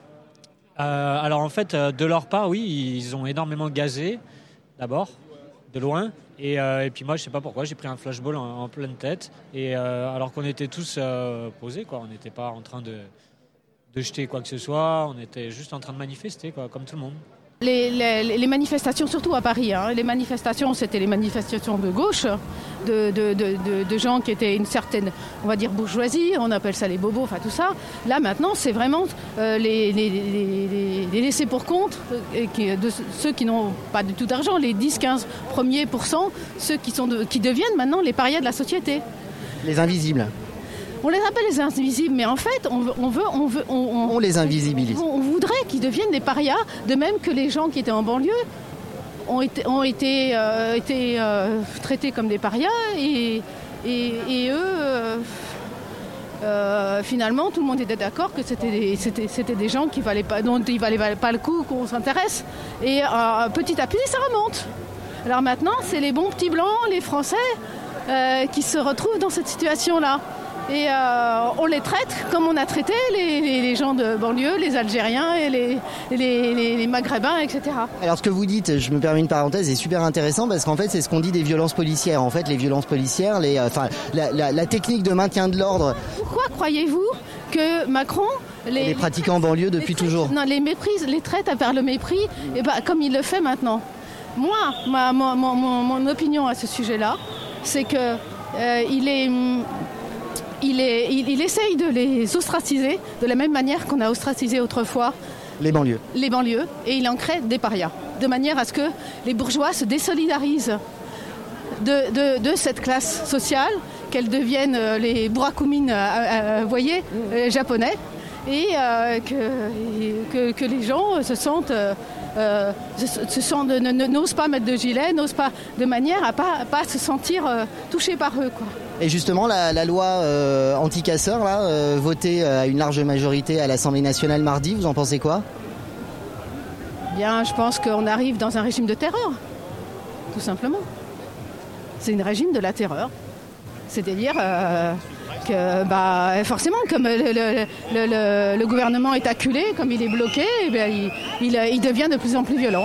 Euh, alors en fait, de leur part, oui, ils ont énormément gazé, d'abord, de loin. Et, euh, et puis moi, je sais pas pourquoi, j'ai pris un flashball en, en pleine tête. Et euh, alors qu'on était tous euh, posés, quoi. On n'était pas en train de, de jeter quoi que ce soit. On était juste en train de manifester, quoi, comme tout le monde. Les, les, les manifestations, surtout à Paris, hein, les manifestations, c'était les manifestations de gauche, de, de, de, de, de gens qui étaient une certaine, on va dire, bourgeoisie, on appelle ça les bobos, enfin tout ça. Là, maintenant, c'est vraiment euh, les, les, les, les laissés pour compte, et qui, de ceux qui n'ont pas du tout d'argent, les dix à quinze premiers pourcents, ceux qui, sont de, qui deviennent maintenant les parias de la société. Les invisibles. On les appelle les invisibles, mais en fait, on veut, on veut, on veut, on, on, on les invisibilise. On, on voudrait qu'ils deviennent des parias, de même que les gens qui étaient en banlieue ont été, ont été, euh, été euh, traités comme des parias, et, et, et eux, euh, euh, finalement, tout le monde était d'accord que c'était des, c'était, c'était des gens qui valaient pas, dont il valait pas le coup qu'on s'intéresse. Et euh, petit à petit, ça remonte. Alors maintenant, c'est les bons petits blancs, les Français, euh, qui se retrouvent dans cette situation-là. Et euh, on les traite comme on a traité les, les, les gens de banlieue, les Algériens et les, les, les, les Maghrébins, et cetera. Alors ce que vous dites, je me permets une parenthèse, est super intéressant parce qu'en fait c'est ce qu'on dit des violences policières. En fait les violences policières, les, euh, enfin, la, la, la technique de maintien de l'ordre. Pourquoi croyez-vous que Macron les, les pratiquait en banlieue depuis traite, toujours? Non, les méprise, les traite vers le mépris, et ben, comme il le fait maintenant. Moi, ma, ma, mon, mon opinion à ce sujet-là, c'est que euh, il est... Il, est, il, il essaye de les ostraciser de la même manière qu'on a ostracisé autrefois les banlieues. les banlieues, et il en crée des parias, de manière à ce que les bourgeois se désolidarisent de, de, de cette classe sociale, qu'elles deviennent les burakumines, euh, euh, voyez, euh, japonais, et euh, que, que, que les gens se sentent... Euh, Euh, se sentent, ne, ne, n'osent pas mettre de gilet, n'osent pas, de manière à ne pas, pas se sentir euh, touchés par eux, quoi. Et justement, la, la loi euh, anti-casseurs, là, euh, votée à une large majorité à l'Assemblée nationale mardi, vous en pensez quoi? Bien, je pense qu'on arrive dans un régime de terreur, tout simplement. C'est un régime de la terreur. C'est-à-dire... Euh, que bah, forcément, comme le, le, le, le, le gouvernement est acculé, comme il est bloqué, eh bien, il, il, il devient de plus en plus violent.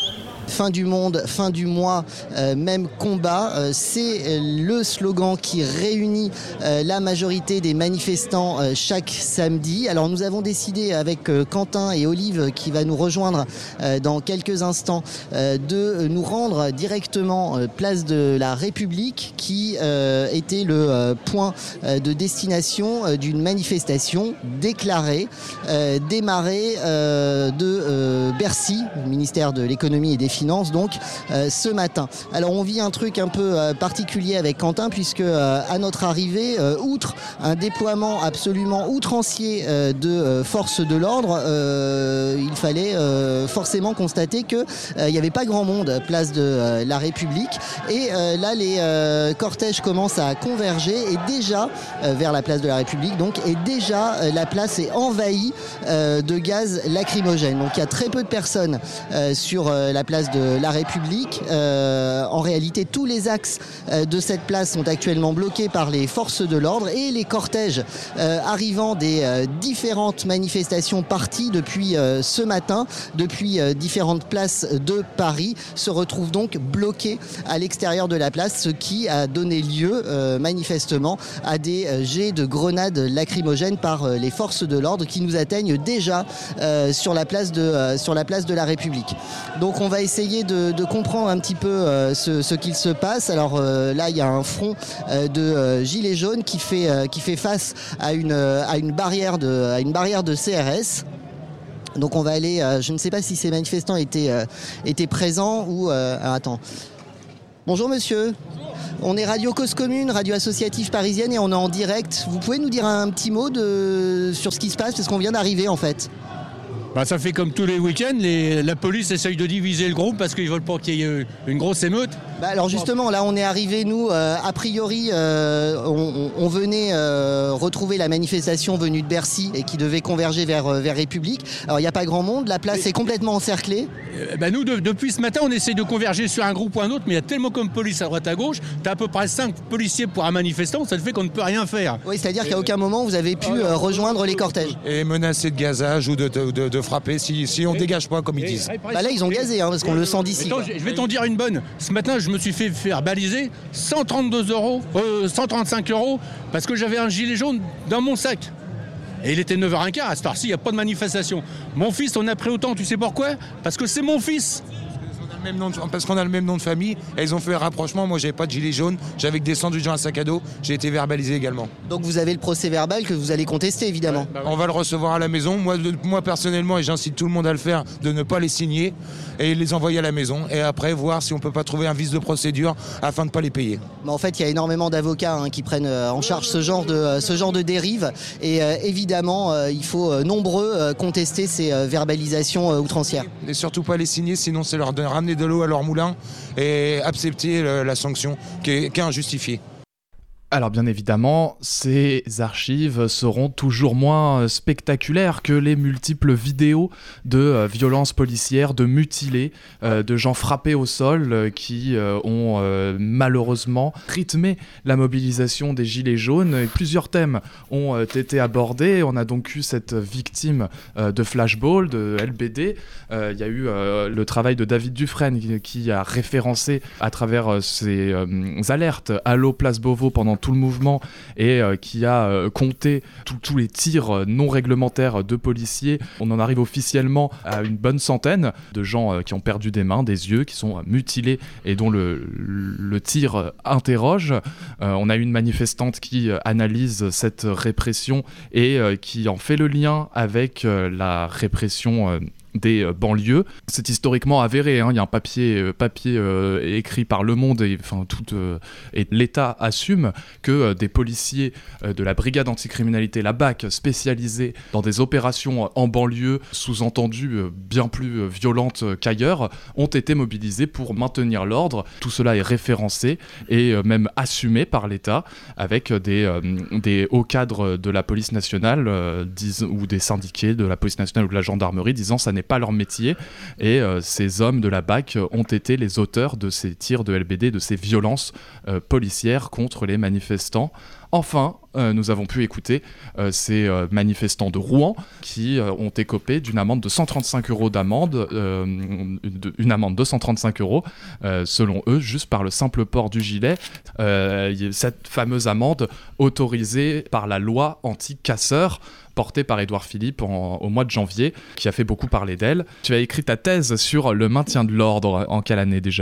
Fin du monde, fin du mois, euh, même combat, euh, c'est le slogan qui réunit euh, la majorité des manifestants euh, chaque samedi. Alors nous avons décidé avec euh, Quentin et Olive qui va nous rejoindre euh, dans quelques instants euh, de nous rendre directement euh, place de la République qui euh, était le euh, point euh, de destination euh, d'une manifestation déclarée, euh, démarrée euh, de euh, Bercy, le ministère de l'économie et des Finances, donc euh, ce matin. Alors on vit un truc un peu euh, particulier avec Quentin puisque euh, à notre arrivée, euh, outre un déploiement absolument outrancier euh, de euh, forces de l'ordre, euh, il fallait euh, forcément constater que euh, il n'y avait pas grand monde place de euh, la République et euh, là les euh, cortèges commencent à converger et déjà euh, vers la place de la République donc et déjà euh, la place est envahie euh, de gaz lacrymogène. Donc il y a très peu de personnes euh, sur euh, la place de la République. Euh, en réalité, tous les axes euh, de cette place sont actuellement bloqués par les forces de l'ordre et les cortèges euh, arrivant des euh, différentes manifestations parties depuis euh, ce matin, depuis euh, différentes places de Paris, se retrouvent donc bloqués à l'extérieur de la place, ce qui a donné lieu euh, manifestement à des euh, jets de grenades lacrymogènes par euh, les forces de l'ordre qui nous atteignent déjà euh, sur la place de, euh, sur la place de la République. Donc on va essayer de, de comprendre un petit peu euh, ce, ce qu'il se passe. Alors euh, là, il y a un front euh, de euh, gilets jaunes qui fait, euh, qui fait face à une, euh, à une barrière de, à une barrière de C R S. Donc on va aller, euh, je ne sais pas si ces manifestants étaient, euh, étaient présents ou... Euh, alors attends. Bonjour monsieur. On est Radio Cause Commune, radio associative parisienne et on est en direct. Vous pouvez nous dire un petit mot de, sur ce qui se passe parce qu'on vient d'arriver en fait. Bah, ça fait comme tous les week-ends, les, la police essaye de diviser le groupe parce qu'ils veulent pas qu'il y ait une grosse émeute. Bah alors justement, là on est arrivé, nous, euh, a priori, euh, on, on venait euh, retrouver la manifestation venue de Bercy et qui devait converger vers, vers République. Alors il n'y a pas grand monde, la place est complètement encerclée. Euh, bah, nous, de, depuis ce matin, on essaye de converger sur un groupe ou un autre, mais il y a tellement comme police à droite à gauche, tu as à peu près cinq policiers pour un manifestant, ça fait qu'on ne peut rien faire. Oui, c'est-à-dire qu'à aucun moment vous avez pu euh, rejoindre les cortèges. Et menacer de gazage ou de, de, de, de frapper si, si on ne dégage pas, comme ils disent. Bah là ils ont gazé, hein, parce qu'on le sent d'ici. Attends, je vais t'en dire une bonne. Ce matin, je me suis fait faire baliser cent trente-deux euros, euh, cent trente-cinq euros, parce que j'avais un gilet jaune dans mon sac. Et il était neuf heures quinze, à cette heure-ci, il n'y a pas de manifestation. Mon fils, on a pris autant, tu sais pourquoi ? Parce que c'est mon fils. Même nom de, parce qu'on a le même nom de famille et ils ont fait un rapprochement. Moi j'avais pas de gilet jaune, j'avais que des sandwichs dans un sac à dos, j'ai été verbalisé également. Donc vous avez le procès verbal que vous allez contester évidemment. Ouais, bah ouais. On va le recevoir à la maison, moi, de, moi personnellement, et j'incite tout le monde à le faire, de ne pas les signer et les envoyer à la maison et après voir si on peut pas trouver un vice de procédure afin de pas les payer. Mais en fait il y a énormément d'avocats hein, qui prennent euh, en charge ce genre de, euh, ce genre de dérive et euh, évidemment euh, il faut euh, nombreux euh, contester ces euh, verbalisations euh, outrancières. Et surtout pas les signer, sinon c'est leur ramener de l'eau à leur moulin et accepter la sanction qui est, qui est injustifiée. Alors bien évidemment, ces archives seront toujours moins spectaculaires que les multiples vidéos de euh, violences policières, de mutilés, euh, de gens frappés au sol euh, qui euh, ont euh, malheureusement rythmé la mobilisation des Gilets jaunes. Et plusieurs thèmes ont euh, été abordés. On a donc eu cette victime euh, de flashball, de L B D. Euh, il y a eu euh, le travail de David Dufresne qui, qui a référencé à travers euh, ses euh, alertes Allo Place Beauvau pendant tout le mouvement et euh, qui a euh, compté tous les tirs euh, non réglementaires de policiers. On en arrive officiellement à une bonne centaine de gens euh, qui ont perdu des mains, des yeux, qui sont euh, mutilés et dont le, le tir euh, interroge. Euh, on a une manifestante qui euh, analyse cette répression et euh, qui en fait le lien avec euh, la répression euh, des euh, banlieues. C'est historiquement avéré, hein. Il y a un papier, euh, papier euh, écrit par Le Monde et, enfin, tout, euh, et l'État assume que euh, des policiers euh, de la brigade anticriminalité, la B A C, spécialisés dans des opérations euh, en banlieue, sous-entendu euh, bien plus euh, violentes euh, qu'ailleurs, ont été mobilisés pour maintenir l'ordre. Tout cela est référencé et euh, même assumé par l'État avec des, euh, des hauts cadres de la police nationale euh, dis- ou des syndiqués de la police nationale ou de la gendarmerie disant ça n'est pas leur métier. Et euh, ces hommes de la B A C ont été les auteurs de ces tirs de L B D, de ces violences euh, policières contre les manifestants. Enfin, euh, nous avons pu écouter euh, ces euh, manifestants de Rouen qui euh, ont écopé d'une amende de cent trente-cinq euros d'amende, euh, une, une amende de cent trente-cinq euros, euh, selon eux, juste par le simple port du gilet. Euh, cette fameuse amende autorisée par la loi anti-casseurs, portée par Édouard Philippe en, au mois de janvier, qui a fait beaucoup parler d'elle. Tu as écrit ta thèse sur le maintien de l'ordre en quelle année déjà ?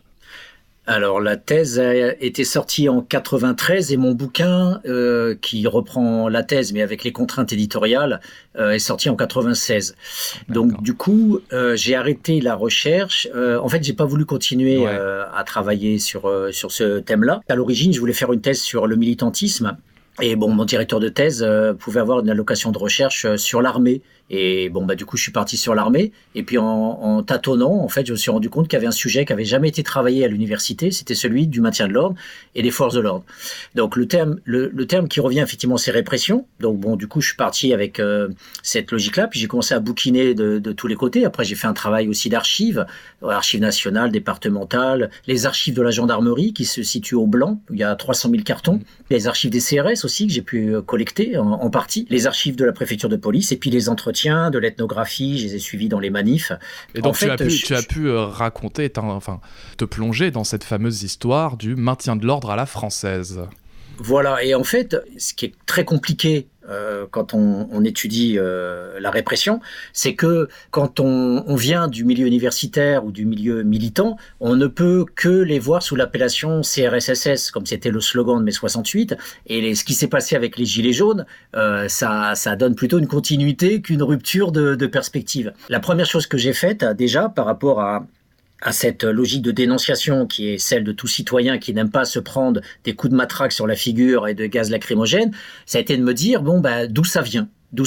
Alors, la thèse a été sortie en quatre-vingt-treize et mon bouquin, euh, qui reprend la thèse mais avec les contraintes éditoriales, euh, est sorti en quatre-vingt-seize. Donc, D'accord. du coup, euh, j'ai arrêté la recherche. Euh, en fait, j'ai pas voulu continuer ouais. euh, à travailler sur, euh, sur ce thème-là. À l'origine, je voulais faire une thèse sur le militantisme. Et bon, mon directeur de thèse euh, pouvait avoir une allocation de recherche euh, sur l'armée. Et bon, bah, du coup, je suis parti sur l'armée. Et puis, en, en tâtonnant, en fait, je me suis rendu compte qu'il y avait un sujet qui avait jamais été travaillé à l'université. C'était celui du maintien de l'ordre et des forces de l'ordre. Donc, le terme, le, le terme qui revient, effectivement, c'est répression. Donc, bon, du coup, je suis parti avec euh, cette logique-là. Puis, j'ai commencé à bouquiner de, de tous les côtés. Après, j'ai fait un travail aussi d'archives, archives nationales, départementales, les archives de la gendarmerie qui se situent au Blanc, où il y a trois cent mille cartons. Les archives des C R S aussi, que j'ai pu collecter en, en partie. Les archives de la préfecture de police et puis les entretiens de l'ethnographie, je les ai suivis dans les manifs. Et donc en tu, fait, as pu, je, tu as pu euh, raconter, enfin, te plonger dans cette fameuse histoire du maintien de l'ordre à la française. Voilà, et en fait, ce qui est très compliqué euh, quand on, on étudie euh, la répression, c'est que quand on, on vient du milieu universitaire ou du milieu militant, on ne peut que les voir sous l'appellation C R S S S, comme c'était le slogan de mai soixante-huit. Et les, ce qui s'est passé avec les Gilets jaunes, euh, ça, ça donne plutôt une continuité qu'une rupture de, de perspective. La première chose que j'ai faite, déjà, par rapport à à cette logique de dénonciation qui est celle de tout citoyen qui n'aime pas se prendre des coups de matraque sur la figure et de gaz lacrymogène, ça a été de me dire, bon, bah, d'où ça vient ?